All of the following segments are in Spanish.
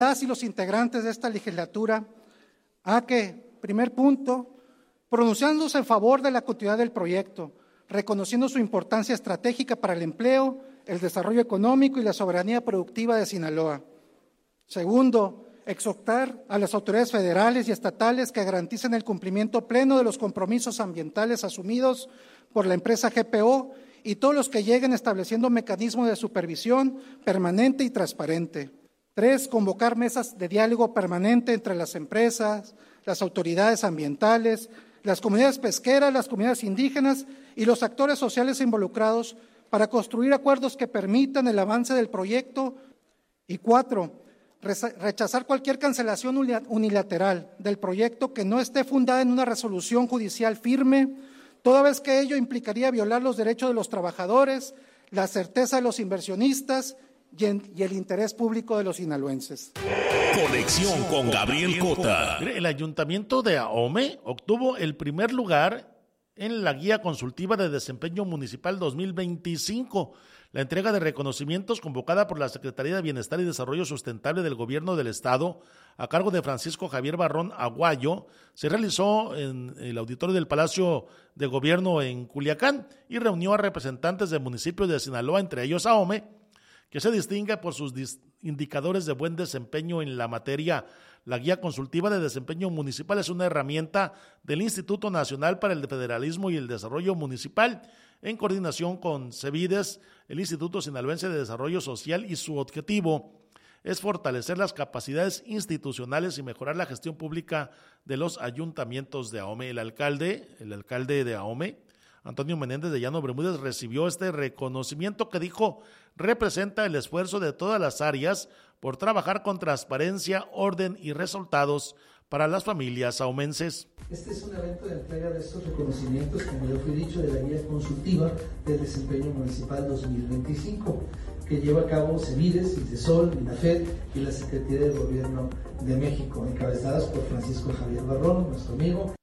Las y los integrantes de esta legislatura a que, primer punto, pronunciándose en favor de la continuidad del proyecto, reconociendo su importancia estratégica para el empleo, el desarrollo económico y la soberanía productiva de Sinaloa. Segundo, exhortar a las autoridades federales y estatales que garanticen el cumplimiento pleno de los compromisos ambientales asumidos por la empresa GPO y todos los que lleguen estableciendo mecanismos de supervisión permanente y transparente. 3, convocar mesas de diálogo permanente entre las empresas, las autoridades ambientales, las comunidades pesqueras, las comunidades indígenas y los actores sociales involucrados para construir acuerdos que permitan el avance del proyecto. Y 4, rechazar cualquier cancelación unilateral del proyecto que no esté fundada en una resolución judicial firme, toda vez que ello implicaría violar los derechos de los trabajadores, la certeza de los inversionistas y el interés público de los sinaloenses. Conexión con Gabriel Cota. El Ayuntamiento de Ahome obtuvo el primer lugar en la Guía Consultiva de Desempeño Municipal 2025. La entrega de reconocimientos convocada por la Secretaría de Bienestar y Desarrollo Sustentable del Gobierno del Estado, a cargo de Francisco Javier Barrón Aguayo, se realizó en el auditorio del Palacio de Gobierno en Culiacán y reunió a representantes de municipios de Sinaloa, entre ellos Ahome, que se distingue por sus indicadores de buen desempeño en la materia. La Guía Consultiva de Desempeño Municipal es una herramienta del Instituto Nacional para el Federalismo y el Desarrollo Municipal, en coordinación con CEBIDES, el Instituto Sinaloense de Desarrollo Social, y su objetivo es fortalecer las capacidades institucionales y mejorar la gestión pública de los ayuntamientos de Ahome. El alcalde de Ahome, Antonio Menéndez de Llano Bermúdez, recibió este reconocimiento que dijo representa el esfuerzo de todas las áreas por trabajar con transparencia, orden y resultados para las familias ahumenses. Este es un evento de entrega de estos reconocimientos, como ya fue dicho, de la Guía Consultiva de Desempeño Municipal 2025, que lleva a cabo CEBIDES, INDESOL, INAFED y la Secretaría de Gobierno de México, encabezadas por Francisco Javier Barrón, nuestro amigo.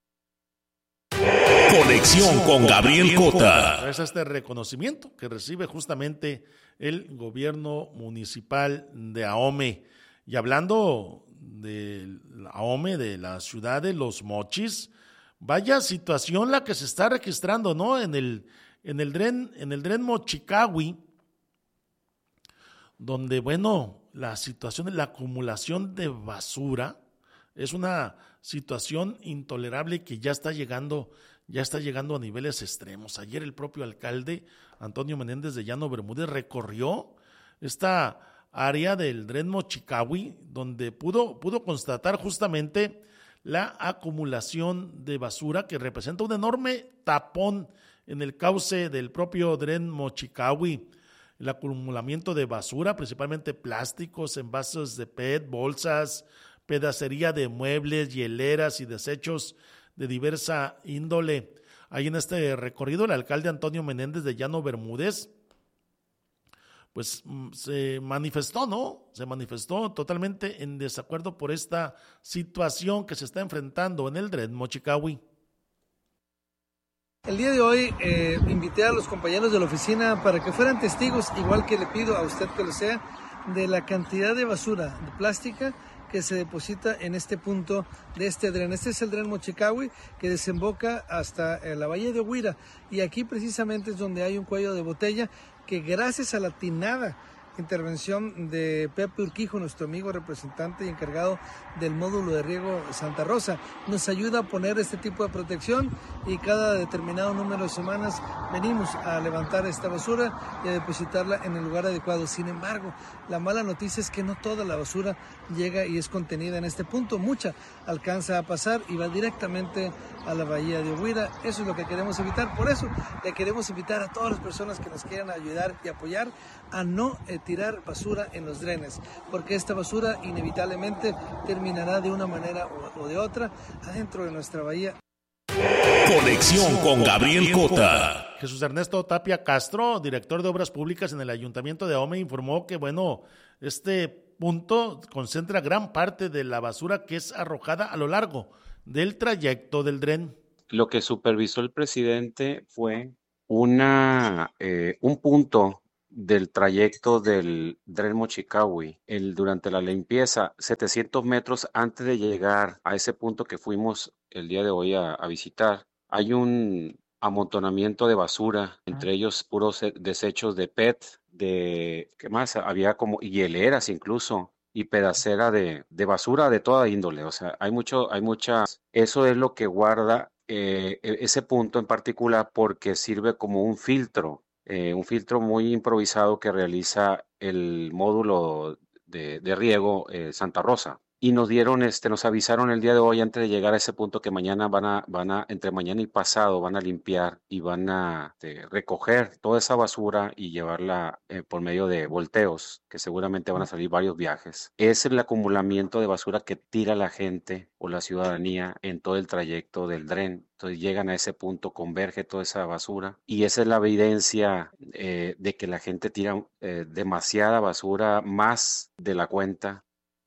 Conexión con Gabriel Cota. Es este reconocimiento que recibe justamente el gobierno municipal de Ahome. Y hablando de Ahome, de la ciudad de Los Mochis, vaya situación la que se está registrando, ¿no? En el Dren Mochicahui, donde, bueno, la situación, la acumulación de basura es una situación intolerable que ya está llegando a niveles extremos. Ayer el propio alcalde, Antonio Menéndez de Llano Bermúdez, recorrió esta área del Dren Mochicahui, donde pudo constatar justamente la acumulación de basura que representa un enorme tapón en el cauce del propio Dren Mochicahui. El acumulamiento de basura, principalmente plásticos, envases de PET, bolsas, pedacería de muebles, hieleras y desechos de diversa índole. Ahí en este recorrido el alcalde Antonio Menéndez de Llano Bermúdez pues se manifestó, ¿no? Se manifestó totalmente en desacuerdo por esta situación que se está enfrentando en el Dren Mochicahui. El día de hoy invité a los compañeros de la oficina para que fueran testigos, igual que le pido a usted que lo sea, de la cantidad de basura de plástica que se deposita en este punto de este dren. Este es el Dren Mochicahui, que desemboca hasta la bahía de Huira, y aquí precisamente es donde hay un cuello de botella que, gracias a la atinada intervención de Pepe Urquijo, nuestro amigo representante y encargado del módulo de riego Santa Rosa, nos ayuda a poner este tipo de protección, y cada determinado número de semanas venimos a levantar esta basura y a depositarla en el lugar adecuado. Sin embargo, la mala noticia es que no toda la basura llega y es contenida en este punto. Mucha alcanza a pasar y va directamente a la bahía de Huira. Eso es lo que queremos evitar. Por eso le queremos invitar a todas las personas que nos quieran ayudar y apoyar a no tirar basura en los drenes, porque esta basura inevitablemente terminará de una manera o de otra adentro de nuestra bahía. Conexión con Gabriel Cota. Jesús Ernesto Tapia Castro, director de Obras Públicas en el Ayuntamiento de Ahome, informó que, bueno, este punto concentra gran parte de la basura que es arrojada a lo largo del trayecto del dren. Lo que supervisó el presidente fue un punto del trayecto del Tren Mochicawi, durante la limpieza, 700 metros antes de llegar a ese punto que fuimos el día de hoy a visitar, hay un amontonamiento de basura, entre ellos puros desechos de PET, ¿qué más? Había como hieleras incluso, y pedacera de basura de toda índole. O sea, eso es lo que guarda ese punto en particular, porque sirve como un filtro muy improvisado que realiza el módulo de riego Santa Rosa. Y nos avisaron el día de hoy, antes de llegar a ese punto, que mañana entre mañana y pasado, van a limpiar y van a recoger toda esa basura y llevarla por medio de volteos, que seguramente van a salir varios viajes. Es el acumulamiento de basura que tira la gente o la ciudadanía en todo el trayecto del tren. Entonces llegan a ese punto, converge toda esa basura, y esa es la evidencia de que la gente tira demasiada basura, más de la cuenta.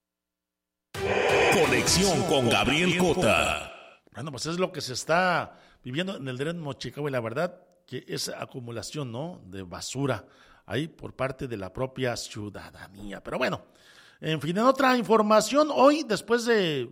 Conexión con Gabriel Cota. Bueno, pues es lo que se está viviendo en el Tren Mochicawi. La verdad que esa acumulación, ¿no?, de basura ahí por parte de la propia ciudadanía. Pero bueno, en fin, en otra información, hoy, después de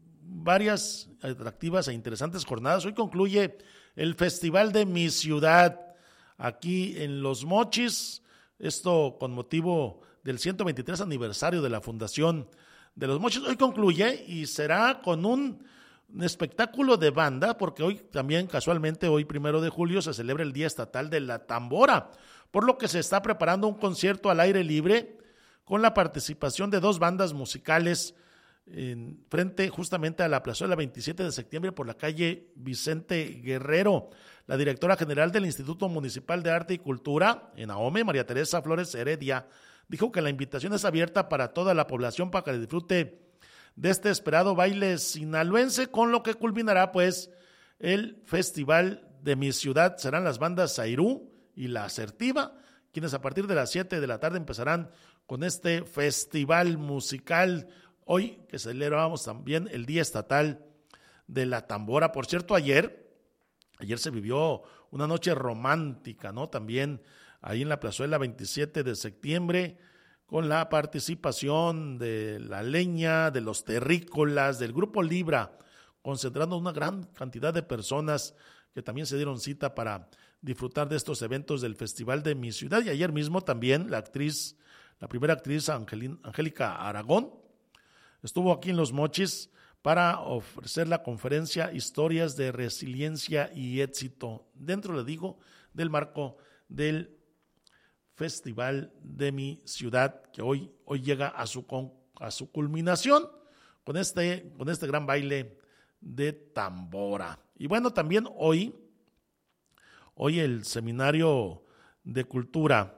varias atractivas e interesantes jornadas, hoy concluye el Festival de Mi Ciudad aquí en Los Mochis, esto con motivo del 123 aniversario de la fundación de Los Mochis. Hoy concluye y será con un espectáculo de banda, porque hoy también, casualmente, hoy 1 de julio, se celebra el Día Estatal de la Tambora, por lo que se está preparando un concierto al aire libre con la participación de 2 bandas musicales en frente justamente a la plazuela 27 de septiembre por la calle Vicente Guerrero. La directora general del Instituto Municipal de Arte y Cultura en Ahome, María Teresa Flores Heredia, dijo que la invitación es abierta para toda la población para que disfrute de este esperado baile sinaloense, con lo que culminará pues el Festival de Mi Ciudad. Serán las bandas Zairú y La Asertiva, quienes a partir de las 7 de la tarde empezarán con este festival musical. Hoy que celebramos también el Día Estatal de la Tambora. Por cierto, ayer se vivió una noche romántica, ¿no? También ahí en la plazuela 27 de septiembre, con la participación de La Leña, de los terrícolas, del Grupo Libra, concentrando una gran cantidad de personas que también se dieron cita para disfrutar de estos eventos del Festival de Mi Ciudad. Y ayer mismo también la primera actriz Angélica Aragón, estuvo aquí en Los Mochis para ofrecer la conferencia Historias de Resiliencia y Éxito, dentro, le digo, del marco del Festival de Mi Ciudad, que hoy llega a su culminación con este gran baile de tambora. Y bueno, también hoy el Seminario de Cultura,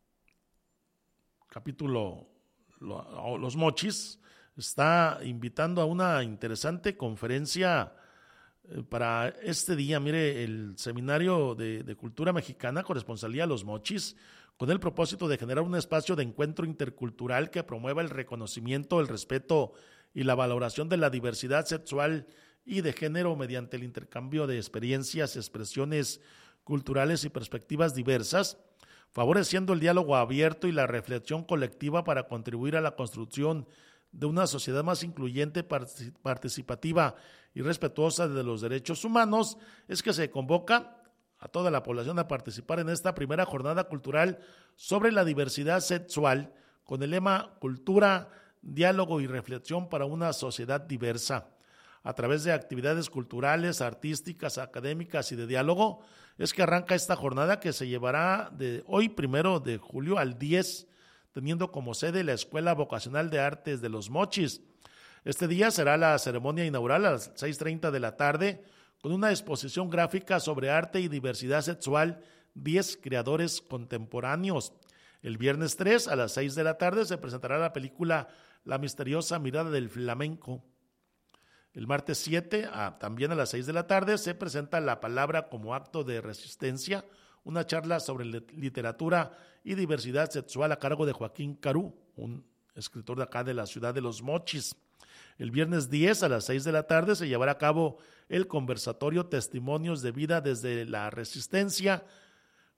capítulo Los Mochis, está invitando a una interesante conferencia para este día. Mire, el Seminario de Cultura Mexicana, Corresponsalía Los Mochis, con el propósito de generar un espacio de encuentro intercultural que promueva el reconocimiento, el respeto y la valoración de la diversidad sexual y de género mediante el intercambio de experiencias, expresiones culturales y perspectivas diversas, favoreciendo el diálogo abierto y la reflexión colectiva para contribuir a la construcción de una sociedad más incluyente, participativa y respetuosa de los derechos humanos. Es que se convoca a toda la población a participar en esta primera jornada cultural sobre la diversidad sexual, con el lema Cultura, Diálogo y Reflexión para una sociedad diversa. A través de actividades culturales, artísticas, académicas y de diálogo, es que arranca esta jornada, que se llevará de hoy 1 de julio al 10, teniendo como sede la Escuela Vocacional de Artes de Los Mochis. Este día será la ceremonia inaugural a las 6:30 de la tarde, con una exposición gráfica sobre arte y diversidad sexual, 10 creadores contemporáneos. El viernes 3 a las 6 de la tarde se presentará la película La misteriosa mirada del flamenco. El martes 7, también a las 6 de la tarde, se presenta La palabra como acto de resistencia, una charla sobre literatura y diversidad sexual a cargo de Joaquín Carú, un escritor de acá de la ciudad de Los Mochis. El viernes 10 a las 6 de la tarde se llevará a cabo el conversatorio Testimonios de Vida desde la Resistencia,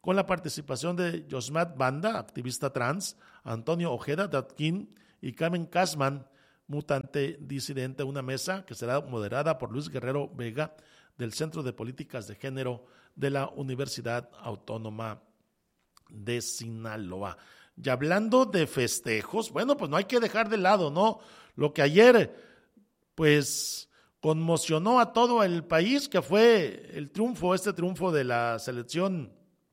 con la participación de Josmat Banda, activista trans, Antonio Ojeda Datkin y Carmen Casman, mutante disidente, una mesa que será moderada por Luis Guerrero Vega del Centro de Políticas de Género de la Universidad Autónoma de Sinaloa. Y hablando de festejos, bueno, pues no hay que dejar de lado, ¿no? Lo que ayer, pues, conmocionó a todo el país, que fue el triunfo, este triunfo de la selección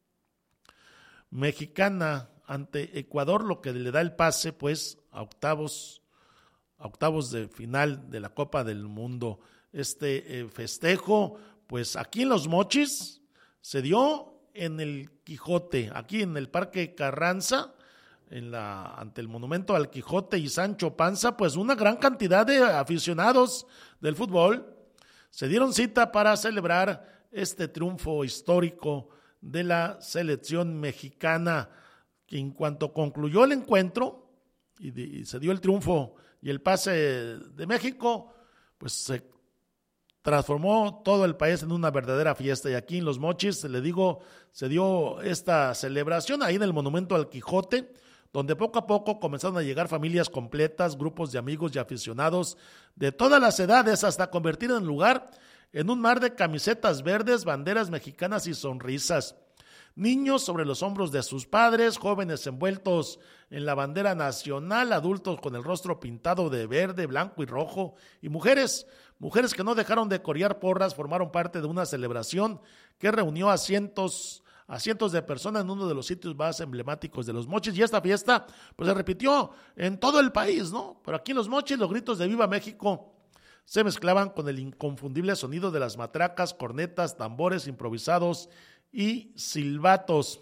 mexicana ante Ecuador, lo que le da el pase, pues, a octavos de final de la Copa del Mundo. Este festejo, pues, aquí en Los Mochis se dio en el Quijote, aquí en el Parque Carranza, ante el monumento al Quijote y Sancho Panza, pues una gran cantidad de aficionados del fútbol se dieron cita para celebrar este triunfo histórico de la selección mexicana, que en cuanto concluyó el encuentro y se dio el triunfo y el pase de México, pues se transformó todo el país en una verdadera fiesta. Y aquí en Los Mochis, le digo, se dio esta celebración ahí en el monumento al Quijote, donde poco a poco comenzaron a llegar familias completas, grupos de amigos y aficionados de todas las edades, hasta convertir el lugar en un mar de camisetas verdes, banderas mexicanas y sonrisas. Niños sobre los hombros de sus padres, jóvenes envueltos en la bandera nacional, adultos con el rostro pintado de verde, blanco y rojo, y mujeres que no dejaron de corear porras, formaron parte de una celebración que reunió a cientos de personas en uno de los sitios más emblemáticos de Los Mochis, y esta fiesta pues se repitió en todo el país, ¿no? Pero aquí en Los Mochis los gritos de ¡Viva México! Se mezclaban con el inconfundible sonido de las matracas, cornetas, tambores improvisados y silbatos.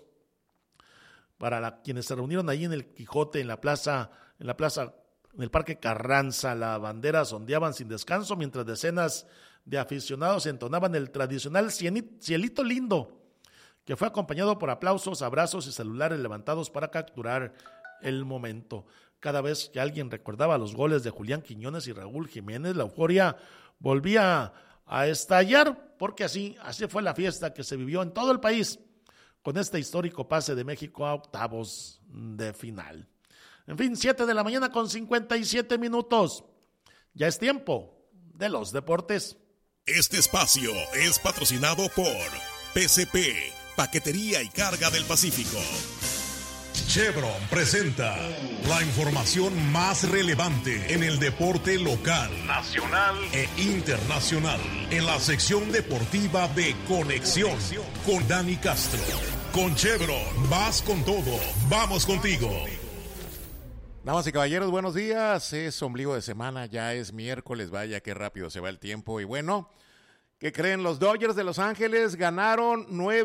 Para quienes se reunieron ahí en el Quijote, en el Parque Carranza, la bandera ondeaban sin descanso, mientras decenas de aficionados entonaban el tradicional Cielito Lindo, que fue acompañado por aplausos, abrazos y celulares levantados para capturar el momento. Cada vez que alguien recordaba los goles de Julián Quiñones y Raúl Jiménez, la euforia volvía a estallar, porque así fue la fiesta que se vivió en todo el país, con este histórico pase de México a octavos de final. En fin, 7:57 a.m. Ya es tiempo de los deportes. Este espacio es patrocinado por PCP, Paquetería y Carga del Pacífico. Chevron presenta la información más relevante en el deporte local, nacional e internacional, en la sección deportiva de Conexión con Dani Castro. Con Chevron, vas con todo, vamos contigo. Damas y caballeros, buenos días. Es ombligo de semana, ya es miércoles, vaya qué rápido se va el tiempo. Y bueno, ¿qué creen? Los Dodgers de Los Ángeles ganaron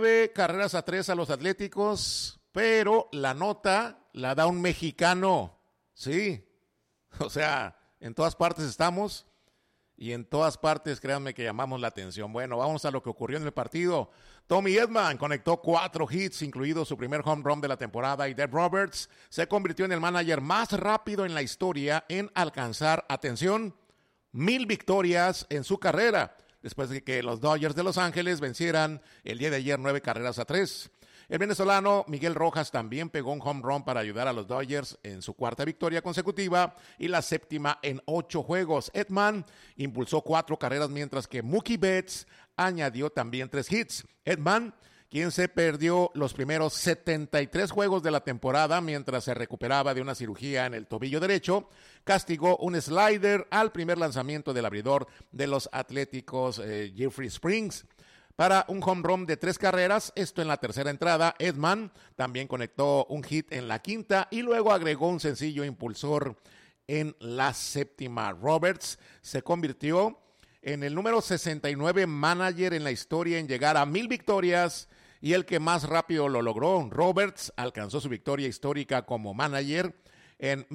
9-3 a los Atléticos, pero la nota la da un mexicano. Sí, o sea, en todas partes estamos y en todas partes, créanme que llamamos la atención. Bueno, vamos a lo que ocurrió en el partido. Tommy Edman conectó 4 hits, incluido su primer home run de la temporada, y Dave Roberts se convirtió en el manager más rápido en la historia en alcanzar, atención, 1,000 victorias en su carrera, después de que los Dodgers de Los Ángeles vencieran el día de ayer 9-3. El venezolano Miguel Rojas también pegó un home run para ayudar a los Dodgers en su 4ª victoria consecutiva y la 7ª en 8 juegos. Edman impulsó 4 carreras, mientras que Mookie Betts añadió también 3 hits. Edman, quien se perdió los primeros 73 juegos de la temporada mientras se recuperaba de una cirugía en el tobillo derecho, castigó un slider al primer lanzamiento del abridor de los Atléticos, Jeffrey Springs, para un home run de 3 carreras, esto en la 3ª entrada. Edman también conectó un hit en la 5ª y luego agregó un sencillo impulsor en la 7ª. Roberts se convirtió en el número 69 manager en la historia en llegar a 1,000 victorias y el que más rápido lo logró. Roberts alcanzó su victoria histórica como manager en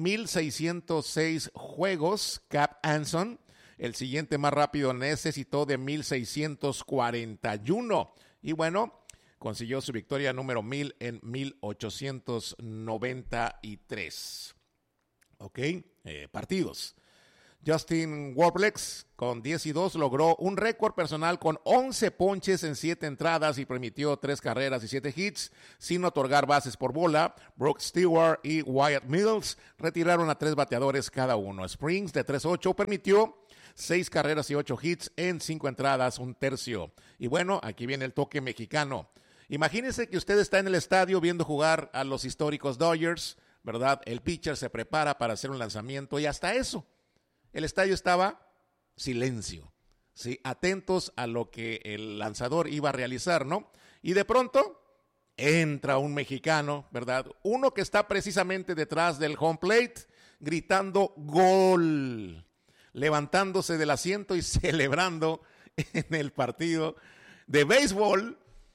1,606 juegos. Cap Anson, el siguiente más rápido, necesitó de 1,641. Y bueno, consiguió su victoria número 1,000 en 1,893. Ok, partidos. Justin Warbleks, con 10-2, logró un récord personal con 11 ponches en 7 entradas y permitió 3 carreras y 7 hits, sin otorgar bases por bola. Brooks Stewart y Wyatt Mills retiraron a 3 bateadores cada uno. Springs, de 3-8, permitió 6 carreras y 8 hits en 5 entradas, un tercio. Y bueno, aquí viene el toque mexicano. Imagínense que usted está en el estadio viendo jugar a los históricos Dodgers, ¿verdad? El pitcher se prepara para hacer un lanzamiento y hasta eso, el estadio estaba silencio, ¿sí? Atentos a lo que el lanzador iba a realizar, ¿no? Y de pronto entra un mexicano, ¿verdad? Uno que está precisamente detrás del home plate, gritando gol, levantándose del asiento y celebrando en el partido de béisbol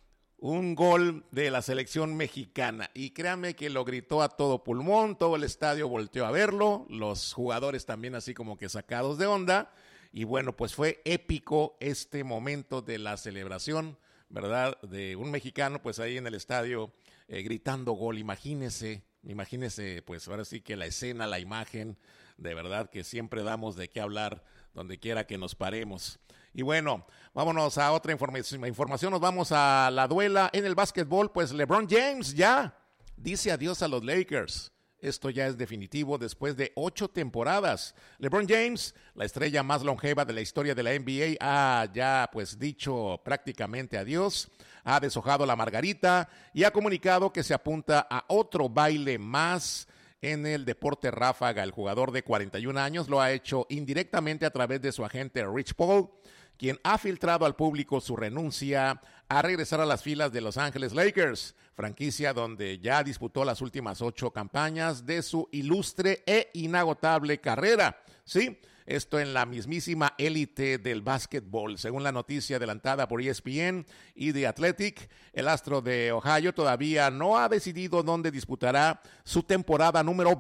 un gol de la selección mexicana. Y créanme que lo gritó a todo pulmón, todo el estadio volteó a verlo, los jugadores también así como que sacados de onda. Y bueno, pues fue épico este momento de la celebración, ¿verdad? De un mexicano pues ahí en el estadio gritando gol. Imagínese, pues ahora sí que la escena, la imagen, de verdad que siempre damos de qué hablar donde quiera que nos paremos. Y bueno, vámonos a otra información, nos vamos a la duela en el básquetbol, pues LeBron James ya dice adiós a los Lakers. Esto ya es definitivo después de 8 temporadas. LeBron James, la estrella más longeva de la historia de la NBA, ha ya pues dicho prácticamente adiós, ha deshojado la margarita y ha comunicado que se apunta a otro baile más en el deporte ráfaga. El jugador de 41 años lo ha hecho indirectamente a través de su agente Rich Paul, quien ha filtrado al público su renuncia a regresar a las filas de Los Ángeles Lakers, franquicia donde ya disputó las últimas 8 campañas de su ilustre e inagotable carrera. Sí, esto en la mismísima élite del básquetbol. Según la noticia adelantada por ESPN y The Athletic, el astro de Ohio todavía no ha decidido dónde disputará su temporada número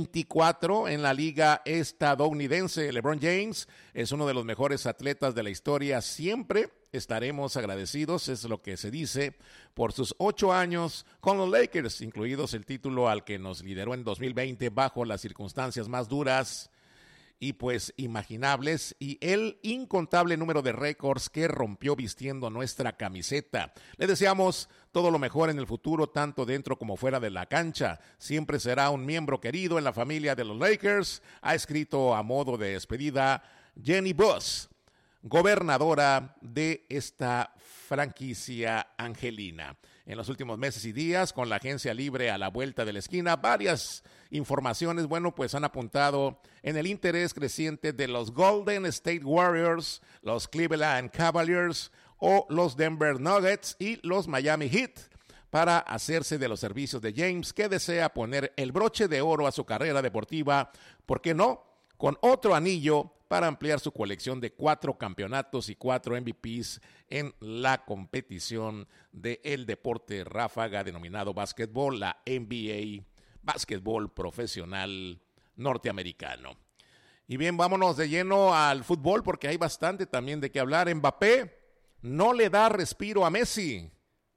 24 en la liga estadounidense. LeBron James es uno de los mejores atletas de la historia. Siempre estaremos agradecidos, es lo que se dice, por sus 8 años con los Lakers, incluidos el título al que nos lideró en 2020 bajo las circunstancias más duras y pues imaginables, y el incontable número de récords que rompió vistiendo nuestra camiseta. Le deseamos todo lo mejor en el futuro, tanto dentro como fuera de la cancha. Siempre será un miembro querido en la familia de los Lakers, ha escrito a modo de despedida Jenny Buss, gobernadora de esta franquicia angelina. En los últimos meses y días, con la agencia libre a la vuelta de la esquina, varias informaciones, bueno, pues han apuntado en el interés creciente de los Golden State Warriors, los Cleveland Cavaliers o los Denver Nuggets y los Miami Heat para hacerse de los servicios de James, que desea poner el broche de oro a su carrera deportiva, ¿por qué no?, con otro anillo para ampliar su colección de 4 campeonatos y 4 MVPs en la competición del deporte ráfaga denominado básquetbol, la NBA, básquetbol profesional norteamericano. Y bien, vámonos de lleno al fútbol porque hay bastante también de qué hablar. Mbappé no le da respiro a Messi.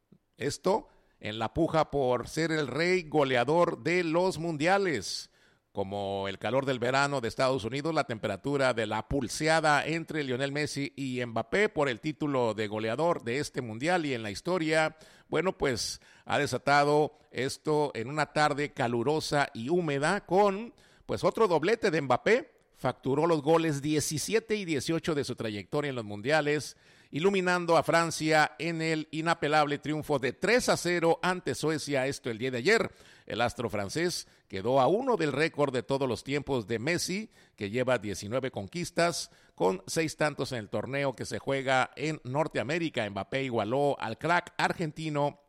Esto en la puja por ser el rey goleador de los mundiales. Como el calor del verano de Estados Unidos, la temperatura de la pulseada entre Lionel Messi y Mbappé por el título de goleador de este mundial y en la historia, bueno, pues ha desatado esto en una tarde calurosa y húmeda con pues otro doblete de Mbappé. Facturó los goles 17 y 18 de su trayectoria en los mundiales, iluminando a Francia en el inapelable triunfo de 3-0 ante Suecia, esto el día de ayer. El astro francés quedó a 1 del récord de todos los tiempos de Messi, que lleva 19 conquistas, con 6 tantos en el torneo que se juega en Norteamérica. Mbappé igualó al crack argentino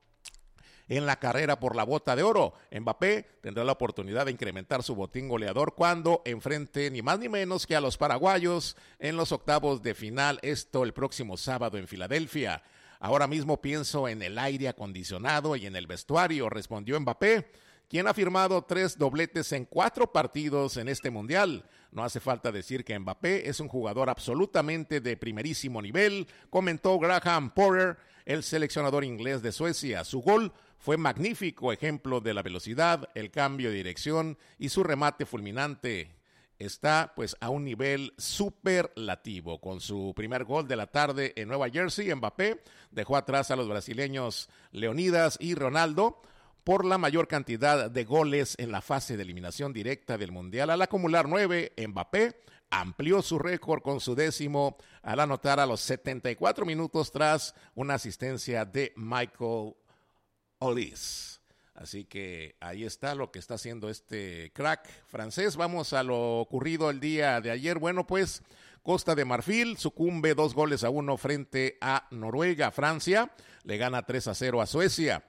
en la carrera por la bota de oro. Mbappé tendrá la oportunidad de incrementar su botín goleador cuando enfrente ni más ni menos que a los paraguayos en los octavos de final, esto el próximo sábado en Filadelfia. Ahora mismo pienso en el aire acondicionado y en el vestuario, respondió Mbappé, quien ha firmado 3 dobletes en 4 partidos en este mundial. No hace falta decir que Mbappé es un jugador absolutamente de primerísimo nivel, comentó Graham Potter, el seleccionador inglés de Suecia. Su gol fue magnífico ejemplo de la velocidad, el cambio de dirección y su remate fulminante. está pues a un nivel superlativo. Con su primer gol de la tarde en Nueva Jersey, Mbappé dejó atrás a los brasileños Leonidas y Ronaldo por la mayor cantidad de goles en la fase de eliminación directa del Mundial. Al acumular 9, Mbappé amplió su récord con su 10º al anotar a los 74 minutos tras una asistencia de Michael Olise. Así que ahí está lo que está haciendo este crack francés. Vamos a lo ocurrido el día de ayer. Bueno, pues Costa de Marfil sucumbe 2-1 frente a Noruega. Francia le gana 3-0 a Suecia.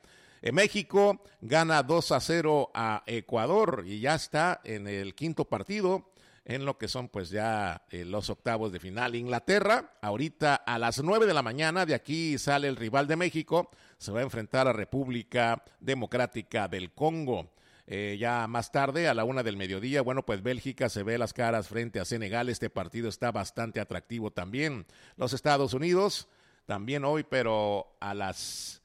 México gana 2-0 a Ecuador y ya está en el quinto partido en lo que son pues ya los octavos de final. Inglaterra, ahorita a las 9 de la mañana, de aquí sale el rival de México, se va a enfrentar a República Democrática del Congo. Ya más tarde, a la 1 del mediodía, bueno, pues Bélgica se ve las caras frente a Senegal. Este partido está bastante atractivo también. Los Estados Unidos, también hoy, pero a las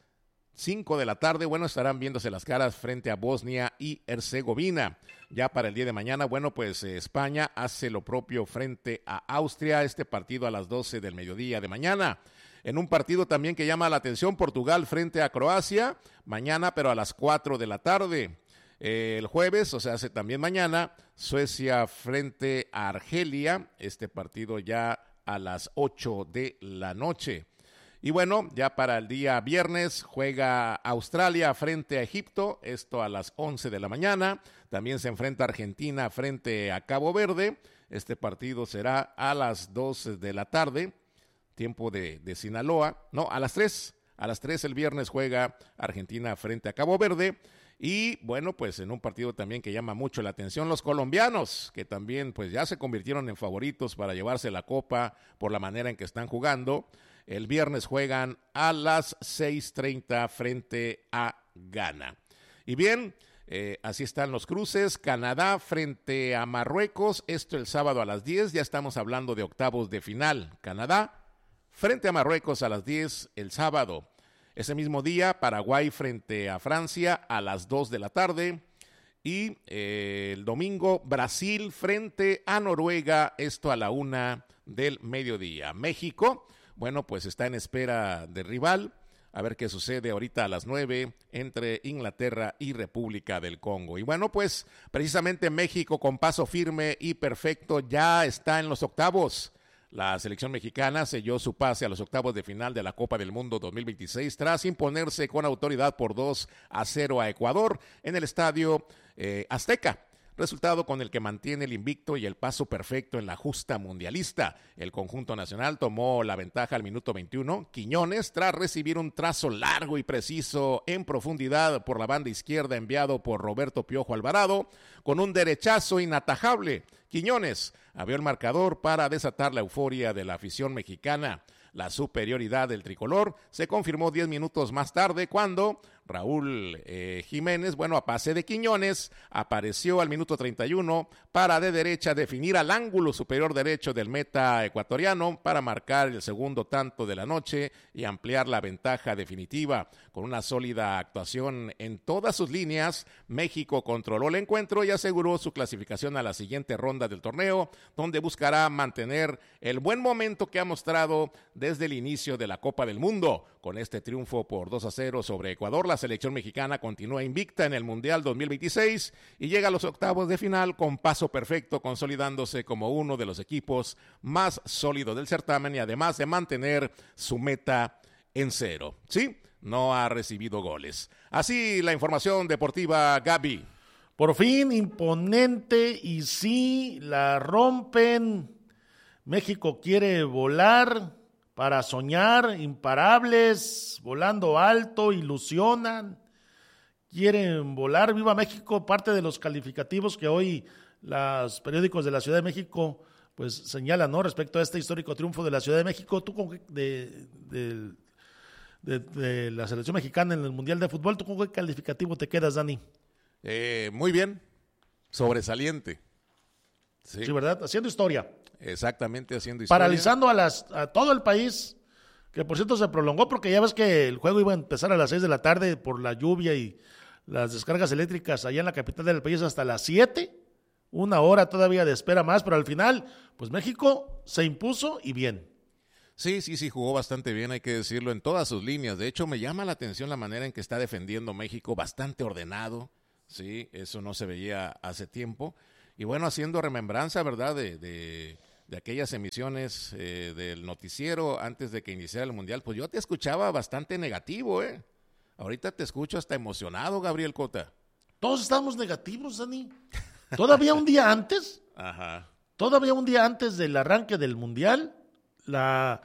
5 de la tarde, bueno, estarán viéndose las caras frente a Bosnia y Herzegovina. Ya para el día de mañana, bueno, pues España hace lo propio frente a Austria. Este partido a las 12 del mediodía de mañana. En un partido también que llama la atención, Portugal frente a Croacia, mañana, pero a las 4 de la tarde. El jueves, o sea, hace también mañana, Suecia frente a Argelia. Este partido ya a las 8 de la noche. Y bueno, ya para el día viernes juega Australia frente a Egipto, esto a las 11 de la mañana. También se enfrenta Argentina frente a Cabo Verde. Este partido será a las 2 de la tarde, tiempo de Sinaloa. No, a las 3. A las 3 el viernes juega Argentina frente a Cabo Verde. Y bueno, pues en un partido también que llama mucho la atención, los colombianos, que también pues ya se convirtieron en favoritos para llevarse la copa por la manera en que están jugando. El viernes juegan a las 6:30 frente a Ghana. Y bien, así están los cruces. Canadá frente a Marruecos, esto el sábado a las 10, ya estamos hablando de octavos de final. Canadá frente a Marruecos a las 10 el sábado. Ese mismo día, Paraguay frente a Francia a las 2 de la tarde. Y el domingo, Brasil frente a Noruega, esto a la 1 del mediodía. México, bueno, pues está en espera de rival. A ver qué sucede ahorita a las 9 entre Inglaterra y República del Congo. Y bueno, pues precisamente México con paso firme y perfecto ya está en los octavos. La selección mexicana selló su pase a los octavos de final de la Copa del Mundo 2026 tras imponerse con autoridad por 2-0 a Ecuador en el Estadio Azteca. Resultado con el que mantiene el invicto y el paso perfecto en la justa mundialista. El conjunto nacional tomó la ventaja al minuto 21. Quiñones, tras recibir un trazo largo y preciso en profundidad por la banda izquierda enviado por Roberto Piojo Alvarado, con un derechazo inatajable. Quiñones abrió el marcador para desatar la euforia de la afición mexicana. La superioridad del tricolor se confirmó 10 minutos más tarde cuando Raúl Jiménez, bueno, a pase de Quiñones, apareció al minuto 31 para de derecha definir al ángulo superior derecho del meta ecuatoriano para marcar el segundo tanto de la noche y ampliar la ventaja definitiva. Con una sólida actuación en todas sus líneas, México controló el encuentro y aseguró su clasificación a la siguiente ronda del torneo, donde buscará mantener el buen momento que ha mostrado desde el inicio de la Copa del Mundo. Con este triunfo por 2-0 sobre Ecuador, la selección mexicana continúa invicta en el Mundial 2026 y llega a los octavos de final con paso perfecto, consolidándose como uno de los equipos más sólidos del certamen y además de mantener su meta en 0. Sí, no ha recibido goles. Así la información deportiva, Gaby. Por fin, imponente y sí, la rompen. México quiere volar para soñar, imparables, volando alto, ilusionan, quieren volar. ¡Viva México! Parte de los calificativos que hoy los periódicos de la Ciudad de México pues señalan, ¿no?, respecto a este histórico triunfo de la Ciudad de México. ¿Tú con qué, de la selección mexicana en el Mundial de Fútbol, tú con qué calificativo te quedas, Dani? Muy bien, sobresaliente. Sí, ¿verdad? Haciendo historia. Exactamente, haciendo historia. Paralizando a todo el país, que por cierto se prolongó porque ya ves que el juego iba a empezar a las 6 de la tarde por la lluvia y las descargas eléctricas allá en la capital del país hasta las 7. 1 hora todavía de espera más, pero al final, pues México se impuso y bien. Sí, jugó bastante bien, hay que decirlo, en todas sus líneas. De hecho, me llama la atención la manera en que está defendiendo México, bastante ordenado, sí, eso no se veía hace tiempo. Y bueno, haciendo remembranza, ¿verdad?, de aquellas emisiones del noticiero antes de que iniciara el Mundial, pues yo te escuchaba bastante negativo, ¿eh? Ahorita te escucho hasta emocionado, Gabriel Cota. Todos estamos negativos, Dani. Todavía un día antes, del arranque del Mundial, la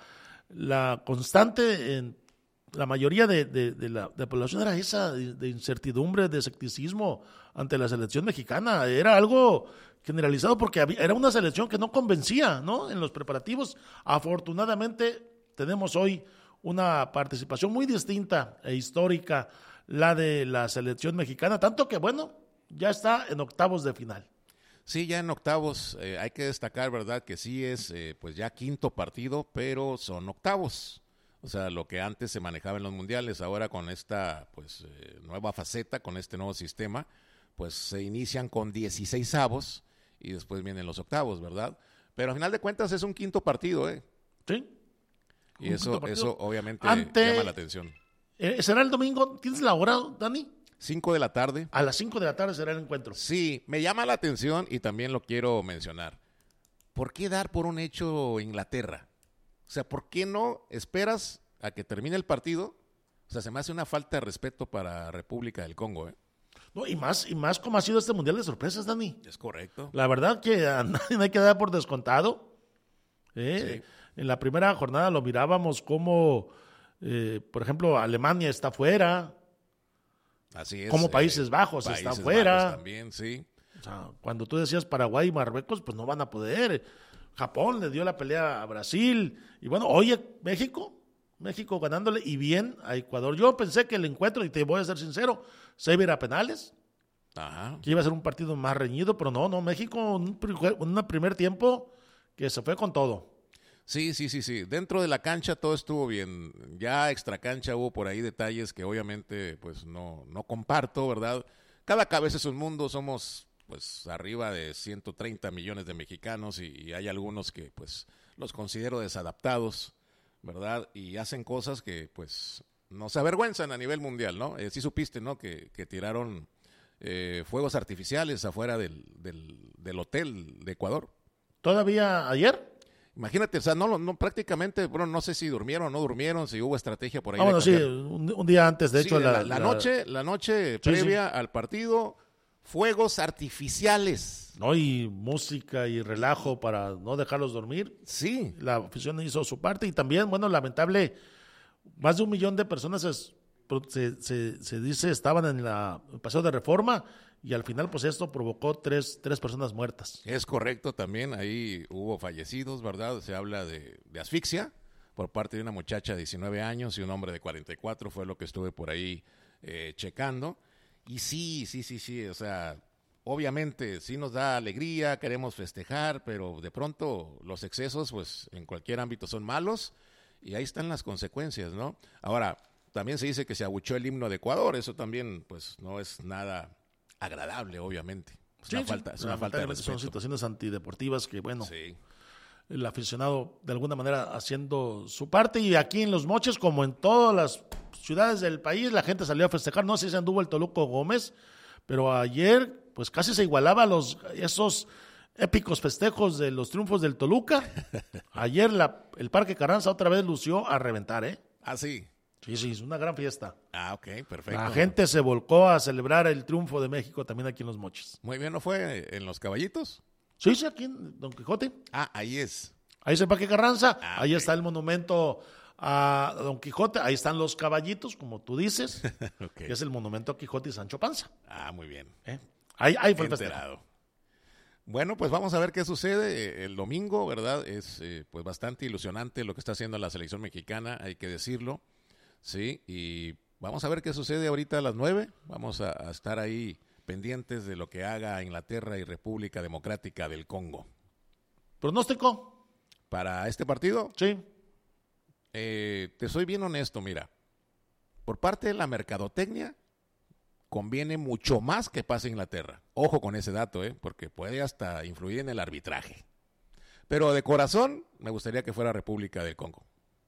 constante en la mayoría de la población era esa, de incertidumbre, de escepticismo ante la selección mexicana. Era algo generalizado porque era una selección que no convencía, ¿no?, en los preparativos. Afortunadamente tenemos hoy una participación muy distinta e histórica, la de la selección mexicana, tanto que, bueno, ya está en octavos de final. Sí, ya en octavos, hay que destacar, ¿verdad?, que sí es pues ya quinto partido, pero son octavos. O sea, lo que antes se manejaba en los mundiales, ahora con esta pues nueva faceta, con este nuevo sistema, pues se inician con 16avos y después vienen los octavos, ¿verdad? Pero a final de cuentas es un quinto partido, ¿eh? Sí. Y eso obviamente llama la atención. ¿Será el domingo? ¿Tienes la hora, Dani? 5 de la tarde. A las 5 de la tarde será el encuentro. Sí, me llama la atención y también lo quiero mencionar. ¿Por qué dar por un hecho Inglaterra? O sea, ¿por qué no esperas a que termine el partido? O sea, se me hace una falta de respeto para República del Congo, ¿eh? No, y más como ha sido este Mundial de Sorpresas, Dani. Es correcto. La verdad que a nadie hay que dar por descontado. Sí. En la primera jornada lo mirábamos como, por ejemplo, Alemania está fuera. Así es. Como Países Bajos está fuera. También, sí. O sea, cuando tú decías Paraguay y Marruecos, pues no van a poder. Japón le dio la pelea a Brasil. Y bueno, oye, México ganándole y bien a Ecuador. Yo pensé que el encuentro, y te voy a ser sincero, se iba a ir a penales. Ajá. Que iba a ser un partido más reñido, pero no, México, un primer tiempo que se fue con todo. Sí. Dentro de la cancha todo estuvo bien. Ya extra cancha hubo por ahí detalles que obviamente pues no comparto, ¿verdad? Cada cabeza es un mundo, somos pues arriba de 130 millones de mexicanos y hay algunos que pues los considero desadaptados, ¿verdad? Y hacen cosas que pues nos avergüenzan a nivel mundial, ¿no? Sí supiste, ¿no? Que tiraron fuegos artificiales afuera del hotel de Ecuador. ¿Todavía ayer? Imagínate, o sea, no prácticamente, bueno, no sé si durmieron o no durmieron, si hubo estrategia por ahí. Bueno, sí, un día antes, de hecho. La noche previa al partido, fuegos artificiales. No, y música y relajo para no dejarlos dormir. Sí. La afición hizo su parte y también, bueno, lamentable, más de 1 millón de personas se dice estaban en el Paseo de Reforma y al final pues esto provocó tres personas muertas. Es correcto, también ahí hubo fallecidos, ¿verdad? Se habla de asfixia por parte de una muchacha de 19 años y un hombre de 44, fue lo que estuve por ahí checando. Y sí, o sea, obviamente sí nos da alegría, queremos festejar, pero de pronto los excesos pues en cualquier ámbito son malos y ahí están las consecuencias, ¿no? Ahora, también se dice que se abuchó el himno de Ecuador, eso también pues no es nada agradable, obviamente. Es una falta de respeto. Son situaciones antideportivas que, bueno, el aficionado de alguna manera haciendo su parte y aquí en Los Mochis, como en todas las ciudades del país, la gente salió a festejar. No sé si anduvo el Toluco Gómez, pero ayer pues casi se igualaba esos épicos festejos de los triunfos del Toluca. Ayer el Parque Carranza otra vez lució a reventar, ¿eh? Ah, sí. Sí, es una gran fiesta. Ah, ok, perfecto. La gente se volcó a celebrar el triunfo de México también aquí en Los Mochis. Muy bien, ¿no fue en Los Caballitos? Sí, aquí en Don Quijote. Ah, ahí es. Ahí es el Parque Carranza, ahí okay. está el monumento a Don Quijote, ahí están los caballitos, como tú dices, okay. Que es el monumento a Quijote y Sancho Panza. Ah, muy bien. Ahí fue el festejo. Bueno, pues vamos a ver qué sucede el domingo, ¿verdad? Es pues bastante ilusionante lo que está haciendo la selección mexicana, hay que decirlo. Sí, y vamos a ver qué sucede ahorita a las 9. Vamos a estar ahí pendientes de lo que haga Inglaterra y República Democrática del Congo. ¿Pronóstico? ¿Para este partido? Sí. Te soy bien honesto, mira. Por parte de la mercadotecnia, conviene mucho más que pase Inglaterra. Ojo con ese dato, porque puede hasta influir en el arbitraje. Pero de corazón, me gustaría que fuera República del Congo.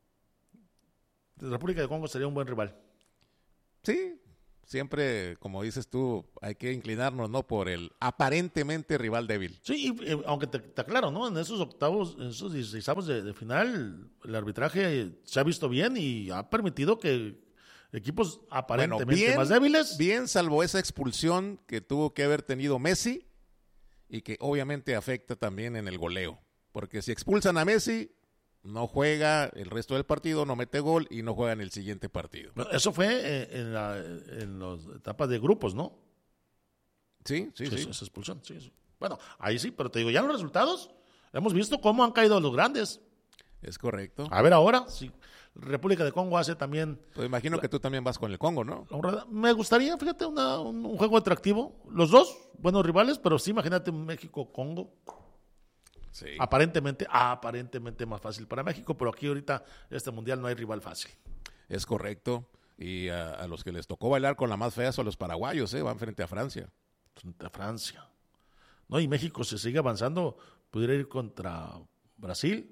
La República del Congo sería un buen rival. Sí, siempre, como dices tú, hay que inclinarnos, ¿no?, por el aparentemente rival débil. Sí, aunque te aclaro, ¿no? En esos octavos, en esos 16avos de final, el arbitraje se ha visto bien y ha permitido que equipos aparentemente más débiles. Bien, salvo esa expulsión que tuvo que haber tenido Messi y que obviamente afecta también en el goleo. Porque si expulsan a Messi, no juega el resto del partido, no mete gol y no juega en el siguiente partido. Eso fue en las etapas de grupos, ¿no? Sí. Esa expulsión, sí. Bueno, ahí sí, pero te digo, ya en los resultados hemos visto cómo han caído los grandes. Es correcto. A ver ahora, sí. República de Congo hace también... Pues imagino que tú también vas con el Congo, ¿no? Me gustaría, fíjate, un juego atractivo. Los dos, buenos rivales, pero sí, imagínate México-Congo. Sí. Aparentemente más fácil para México, pero aquí ahorita este mundial no hay rival fácil. Es correcto. Y a los que les tocó bailar con la más fea son los paraguayos, van frente a Francia. Frente a Francia. No, y México se sigue avanzando, pudiera ir contra Brasil.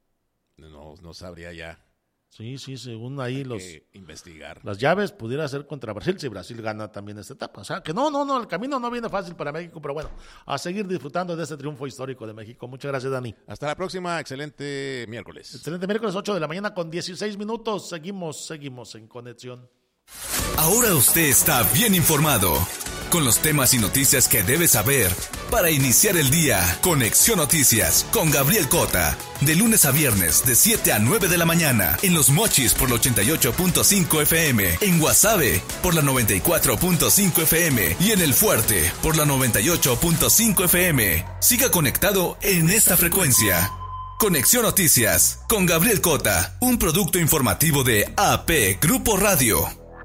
No sabría ya. Sí, según ahí investigar. Las llaves pudiera ser contra Brasil si Brasil gana también esta etapa. O sea que no, el camino no viene fácil para México, pero bueno, a seguir disfrutando de este triunfo histórico de México. Muchas gracias, Dani. Hasta la próxima, excelente miércoles. Excelente miércoles, 8 de la mañana con 16 minutos. Seguimos en conexión. Ahora usted está bien informado. Con los temas y noticias que debe saber para iniciar el día. Conexión Noticias con Gabriel Cota. De lunes a viernes de 7 a 9 de la mañana. En Los Mochis por la 88.5 FM. En Guasave por la 94.5 FM. Y en El Fuerte por la 98.5 FM. Siga conectado en esta frecuencia. Conexión Noticias con Gabriel Cota. Un producto informativo de AP Grupo Radio.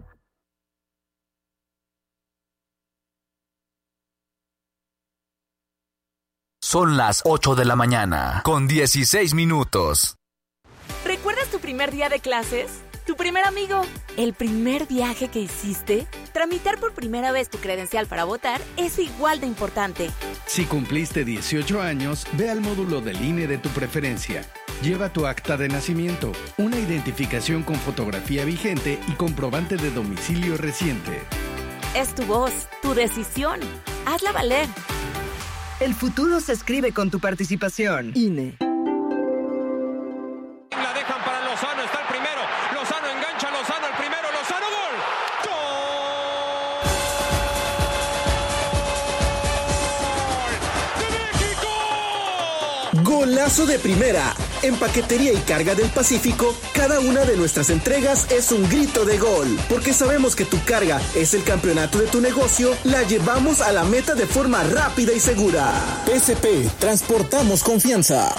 Son las 8 de la mañana, con 16 minutos. ¿Recuerdas tu primer día de clases? ¿Tu primer amigo? ¿El primer viaje que hiciste? Tramitar por primera vez tu credencial para votar es igual de importante. Si cumpliste 18 años, ve al módulo del INE de tu preferencia. Lleva tu acta de nacimiento, una identificación con fotografía vigente y comprobante de domicilio reciente. Es tu voz, tu decisión. Hazla valer. El futuro se escribe con tu participación. INE. La dejan para Lozano, está el primero. Lozano engancha, Lozano el primero, Lozano, ¡gol! ¡Gol de México! Golazo de primera. En Paquetería y Carga del Pacífico, cada una de nuestras entregas es un grito de gol. Porque sabemos que tu carga es el campeonato de tu negocio, la llevamos a la meta de forma rápida y segura. PSP, transportamos confianza.